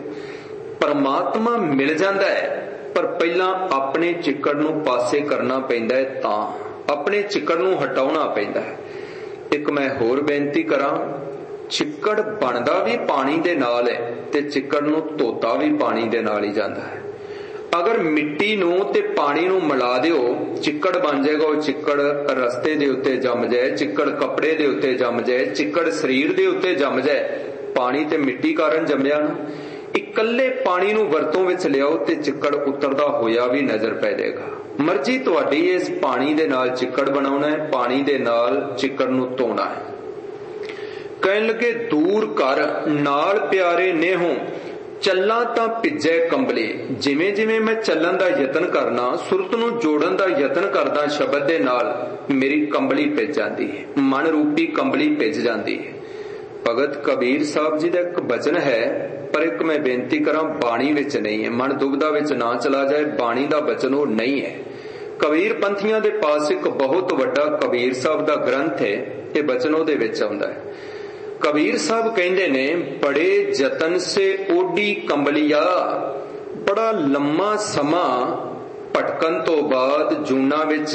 ਪਰਮਾਤਮਾ ਮਿਲ ਜਾਂਦਾ ਹੈ, ਪਰ ਪਹਿਲਾਂ ਆਪਣੇ ਚਿੱਕੜ ਨੂੰ ਪਾਸੇ ਕਰਨਾ ਪੈਂਦਾ ਹੈ, ਤਾਂ ਆਪਣੇ ਚਿੱਕੜ ਨੂੰ ਹਟਾਉਣਾ ਪੈਂਦਾ ਹੈ। ਇੱਕ ਮੈਂ ਹੋਰ ਬੇਨਤੀ ਕਰਾਂ, ਚਿੱਕੜ ਬਣਦਾ ਵੀ ਪਾਣੀ ਦੇ ਨਾਲ ਹੈ ਤੇ ਚਿੱਕੜ ਨੂੰ ਧੋਤਾ ਵੀ ਪਾਣੀ ਦੇ ਨਾਲ ਹੀ ਜਾਂਦਾ ਹੈ। ਅਗਰ ਮਿੱਟੀ ਨੂੰ ਤੇ ਪਾਣੀ ਨੂੰ ਮਿਲਾ ਦਿਓ, ਚਿੱਕੜ ਬਣ ਜਾਏਗਾ। ਉਹ ਚਿੱਕੜ ਰਸਤੇ ਦੇ ਉੱਤੇ ਜੰਮ ਜਾਏ, ਚਿੱਕੜ ਕੱਪੜੇ ਦੇ ਉੱਤੇ ਜੰਮ ਜਾਏ, ਚਿੱਕੜ ਸਰੀਰ ਦੇ ਉੱਤੇ ਜੰਮ ਜਾਏ, ਪਾਣੀ ਤੇ ਮਿੱਟੀ ਕਾਰਨ ਜੰਮਿਆ ਨਾ। ਇਕੱਲੇ ਪਾਣੀ ਨੂੰ ਵਰਤੋਂ ਵਿੱਚ ਲਿਆਓ ਤੇ ਚਿੱਕੜ ਉਤਰਦਾ ਹੋਇਆ ਵੀ ਨਜ਼ਰ ਪੈ ਜਾਏਗਾ। ਮਰਜ਼ੀ ਤੁਹਾਡੀ, ਇਸ ਪਾਣੀ ਦੇ ਨਾਲ ਚਿੱਕੜ ਬਣਾਉਣਾ ਹੈ, ਪਾਣੀ ਦੇ ਨਾਲ ਚਿੱਕੜ ਨੂੰ ਧੋਣਾ ਹੈ। ਕਹਿਣ ਲੱਗੇ ਦੂਰ ਘਰ ਨਾਲ ਪਿਆਰੇ ਨੇਹੋਂ, ਚੱਲਾਂ ਤਾਂ ਭਿੱਜੈ ਕੰਬਲੀ। ਜਿਵੇਂ ਜਿਵੇਂ ਮੈਂ ਚੱਲਣ ਦਾ ਯਤਨ ਕਰਨਾ, ਸੁਰਤ ਨੂੰ ਜੋੜਨ ਦਾ ਯਤਨ ਕਰਦਾ ਸ਼ਬਦ ਦੇ ਨਾਲ, ਮੇਰੀ ਕੰਬਲੀ ਭਿੱਜ ਜਾਂਦੀ ਹੈ, ਮਨ ਰੂਪੀ ਕੰਬਲੀ ਭਿੱਜ ਜਾਂਦੀ ਹੈ। ਭਗਤ ਕਬੀਰ ਸਾਹਿਬ ਜੀ ਦਾ ਇੱਕ ਬਚਨ ਹੈ, ਪਰ ਇੱਕ ਮੈਂ ਬੇਨਤੀ ਕਰਾਂ, ਬਾਣੀ ਵਿੱਚ ਨਹੀਂ ਹੈ। ਮਨ ਦੁਬਦਾ ਵਿੱਚ ਨਾ ਚਲਾ ਜਾਏ, ਬਾਣੀ ਦਾ ਬਚਨ ਉਹ ਨਹੀਂ ਹੈ। ਕਬੀਰ ਪੰਥੀਆਂ ਦੇ ਪਾਸ ਇੱਕ ਬਹੁਤ ਵੱਡਾ ਕਬੀਰ ਸਾਹਿਬ ਦਾ ਗ੍ਰੰਥ ਹੈ, ਇਹ ਬਚਨ ਉਹਦੇ ਵਿੱਚ ਆਉਂਦਾ ਹੈ। ਕਬੀਰ ਸਾਹਿਬ ਕਹਿੰਦੇ ਨੇ, ਬੜੇ ਯਤਨ ਸੇ ਓਡੀ ਕੰਬਲੀਆ, ਬੜਾ ਲੰਮਾ ਸਮਾਂ ਭਟਕਣ ਤੋਂ ਬਾਅਦ, ਜੂਨਾ ਵਿੱਚ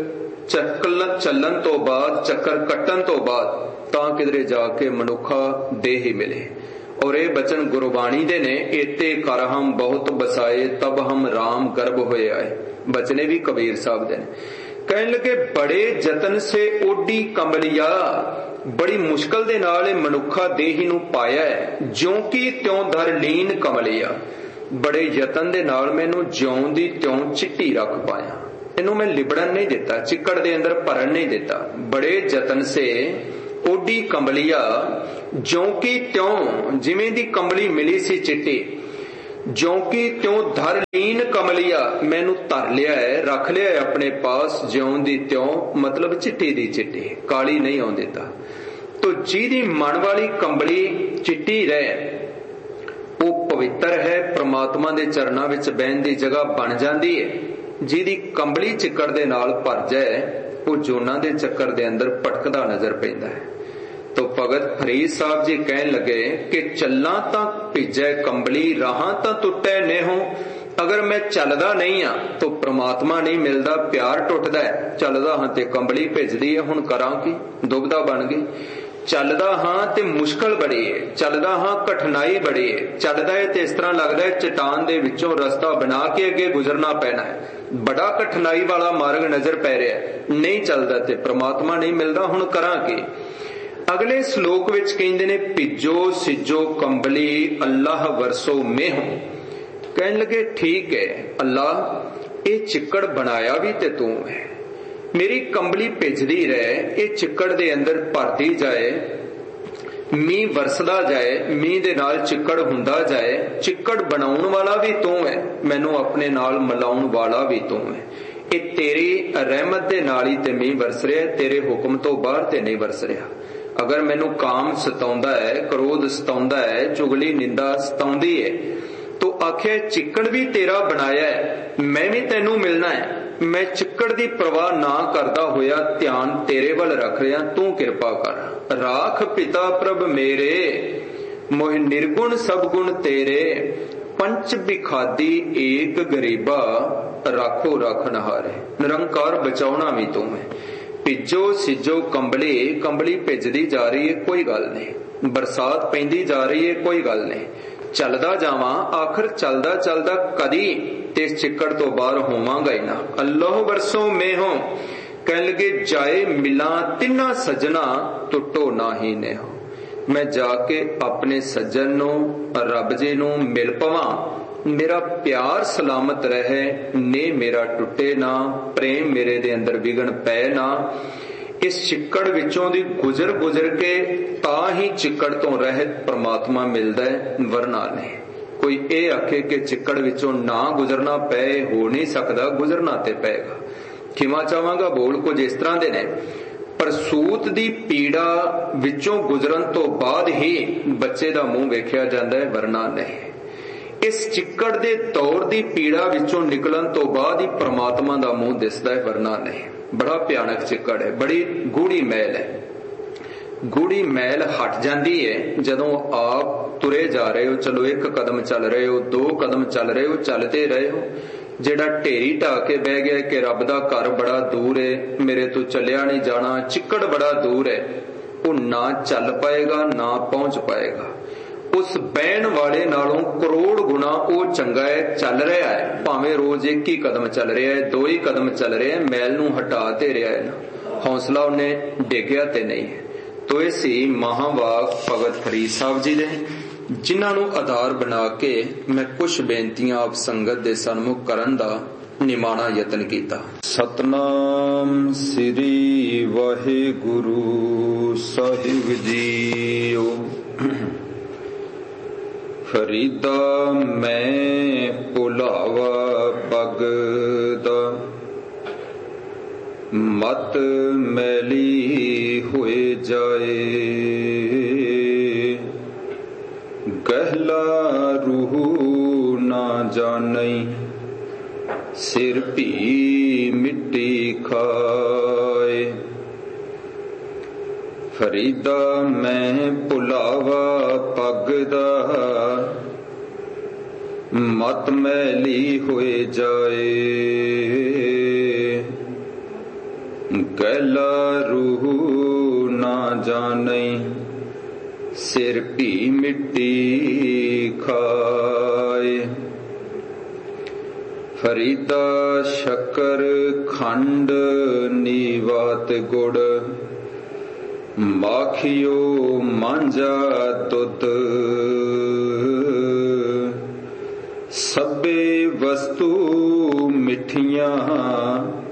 ਚੱਕਲ ਚੱਲਣ ਤੋਂ ਬਾਅਦ, ਚੱਕਰ ਕੱਟਣ ਤੋਂ ਬਾਅਦ ਤਾਂ ਕਿਧਰੇ ਜਾ ਕੇ ਮਨੁੱਖਾ ਦੇਹ ਹੀ ਮਿਲੇ। ਔਰ ਇਹ ਬਚਨ ਗੁਰਬਾਣੀ ਦੇ ਨੇ, ਏਤੇ ਕਰ ਹਮ ਬਹੁਤ ਬਸਾਏ, ਤਬ ਹਮ ਰਾਮ ਗਰਭ ਹੋਏ ਆਏ। ਬਚਨੇ ਵੀ ਕਬੀਰ ਸਾਹਿਬ ਦੇ ਨੇ। ਕਹਿਣ ਲੱਗੇ ਬੜੇ ਯਤਨ ਸੇ ਓਡੀ ਕੰਬਲੀਆ, ਬੜੀ ਮੁਸ਼ਕਲ ਦੇ ਨਾਲ ਇਹ ਮਨੁੱਖਾ ਦੇਹੀ ਨੂੰ ਪਾਇਆ ਹੈ, ਜਿਉਂ ਕੀ ਤਿਉਂ ਧਰ ਲੀਨ ਕਮਲਿਆ। बड़े यतन दे नाल मैनू ज्यों दी त्यों चिट्टी रख पाया, इनू मैं लिबड़न नहीं दिता, चिक्कड़ दे अंदर भरन नहीं दिता। बड़े जतन से ओडी कंबलिया ज्यों की त्यों, जिवें दी कंबली मिली सी चिट्टी, ज्यों की त्यों धर लीन कमलिया, मैनू धर लिया है, रख लिया है अपने पास, ज्यों दी त्यों मतलब चिट्टी दी चिट्टी, काली नहीं आउण दिता। तो जिहदी मन वाली कंबली चिट्टी रहे वो पवित्र है, परमात्मा दे चरनां विच बहन दी जगह बन जाती है। जिहदी कंबली चिक्कड़ दे नाल भर जाए वो जोनां दे चक्कर दे अंदर भटकदा नजर पैंदा है। तो भगत फरीद साहब जी कहन लगे कि चलना तां भिजै कंबली, राहां तां टुटै नेहों। अगर मैं चलदा नहीं हाँ तो परमात्मा नहीं मिलता, प्यार टुटदा है। चलदा हाँ ते कंबली भिजदी है, हुण करां की, दुविधा बन गई। चलदा हाँ ते मुश्किल बड़ी है, चलदा हाँ कठिनाई बड़ी है, चलदा है ते इस तरह लगदा है चट्टान दे विचों रस्ता बना के अगे गुजरना पैना है, बड़ा कठिनाई वाला मार्ग नजर पै रहा है, नहीं चलदा ते परमात्मा नहीं मिलता, हुण करां की। अगले श्लोक विच कहंदे ने भिजो सिजो कंबली अल्लाह वरसो मेहों। कहन लगे ठीक है अल्लाह, ये चिक्कड़ बनाया भी ते तू है, मेरी कंबली भिजदी रहे, ये चिक्कड़ दे अंदर भरती जाए, मीह वरसदा जाए, मीह दे नाल चिक्कड़ हुंदा जाए, चिक्कड़ बनाउण वाला भी तू है, मैनू अपने नाल मिलाउण वाला भी तू है। ये तेरी रहमत दे नाल ही ते मीह वरस रहा, तेरे हुक्म तो बाहर ते नहीं वरस रहा। अगर मैनू काम सताउंदा है, क्रोध सताउंदा है, चुगली निंदा सताउंदी है, तो आखे चिक्कड़ भी तेरा बनाया है, मैं भी तेनू मिलना है। मैं चिक्कड़ दी परवाह ना करदा होया ध्यान तेरे वल रख रहा, तू किरपा कर। राख पिता प्रभ मेरे, मोह निर्गुण सब गुण तेरे, पंच बिखादी एक गरीबा, राखो रखनहारे। निरंकार बचाउणा भी तू है। भिजो सिजो कंबली, कंबली भिजदी जा रही है कोई गल नहीं, बरसात पैंदी जा रही है कोई गल नहीं, चलदा जावां, आखिर चलदा चलदा कदी ते इस चिक्कड़ तो बाहर होवांगा ही ना। अल्लाह वरसों मेहों, कहन लगे जाए मिला तिन्ना सजना, टुटो ना ही नेहो। मैं जाके अपने सज्जन नू रब जी नू मिल पवां, मेरा प्यार सलामत रहे, ने मेरा टुटे ना, प्रेम मेरे दे अंदर विघन पै ना। इस चिक्कड़ विचों दी गुजर गुजर के तां ही चिक्कड़ तो रहत परमात्मा मिलदा है, वरना नहीं। कोई ये आखे कि चिक्कड़ विचों ना गुजरना पै, हो नहीं सकता, गुजरना ते पैगा। खिमा चाहांगा बोल कुछ इस तरह दे ने, पर सूत दी पीड़ा विचों गुजरन तो बाद ही बच्चे दा मुंह वेखिया जांदा है, वरना नहीं। इस चिक्कड़ दे दौर दी पीड़ा विचों निकलन तो बाद ही परमात्मा दा मुंह दिसदा है, वरना नहीं। बड़ा भयानक चिक्कड़ है, बड़ी गूढ़ी मैल है। गूढ़ी मैल हट जाती है जदों आप तुरे जा रहे हो, चलो एक कदम चल रहे हो, दो कदम चल रहे हो, चलते रहे हो। जेड़ा ढेरी ढा के बह गया कि रब दा घर बड़ा दूर है, मेरे तो चलिया नहीं जाना, चिक्कड़ बड़ा दूर है, वो ना चल पाएगा ना पहुंच पाएगा। उस बहन वाले नालों करोड़ गुना वो चंगा है, चल रहा है, भावें रोज एक ही कदम चल रहा है, दो ही कदम चल रहे हैं, मैल नू हटा ते रहा है ना, हौसला उन्हें डिग्या ते नहीं है। तो इसी महावाक भगत फरीद साहब जी ने, जिन्होंने आधार बना के मैं कुछ बेनतियां आप संगत दे सन्मुख करन दा निमाना यतन किया। सतनाम श्री वाहिगुरु साहिब जीओ। फरीदा मैं भुलावा भगदा, मत मैली होए जाए, गहला रूह ना जानई, सिर भी मिट्टी खाए। फरीदा मैं भुलावा पगदा, मत मैली होए जाए, गैला रूह ना जानई, सिर भी मिट्टी खाए। फरीदा शक्कर खंड नीवात गुड़, माखियो मांझा दुध, ਸਭੇ ਵਸਤੂ ਮਿੱਠੀਆਂ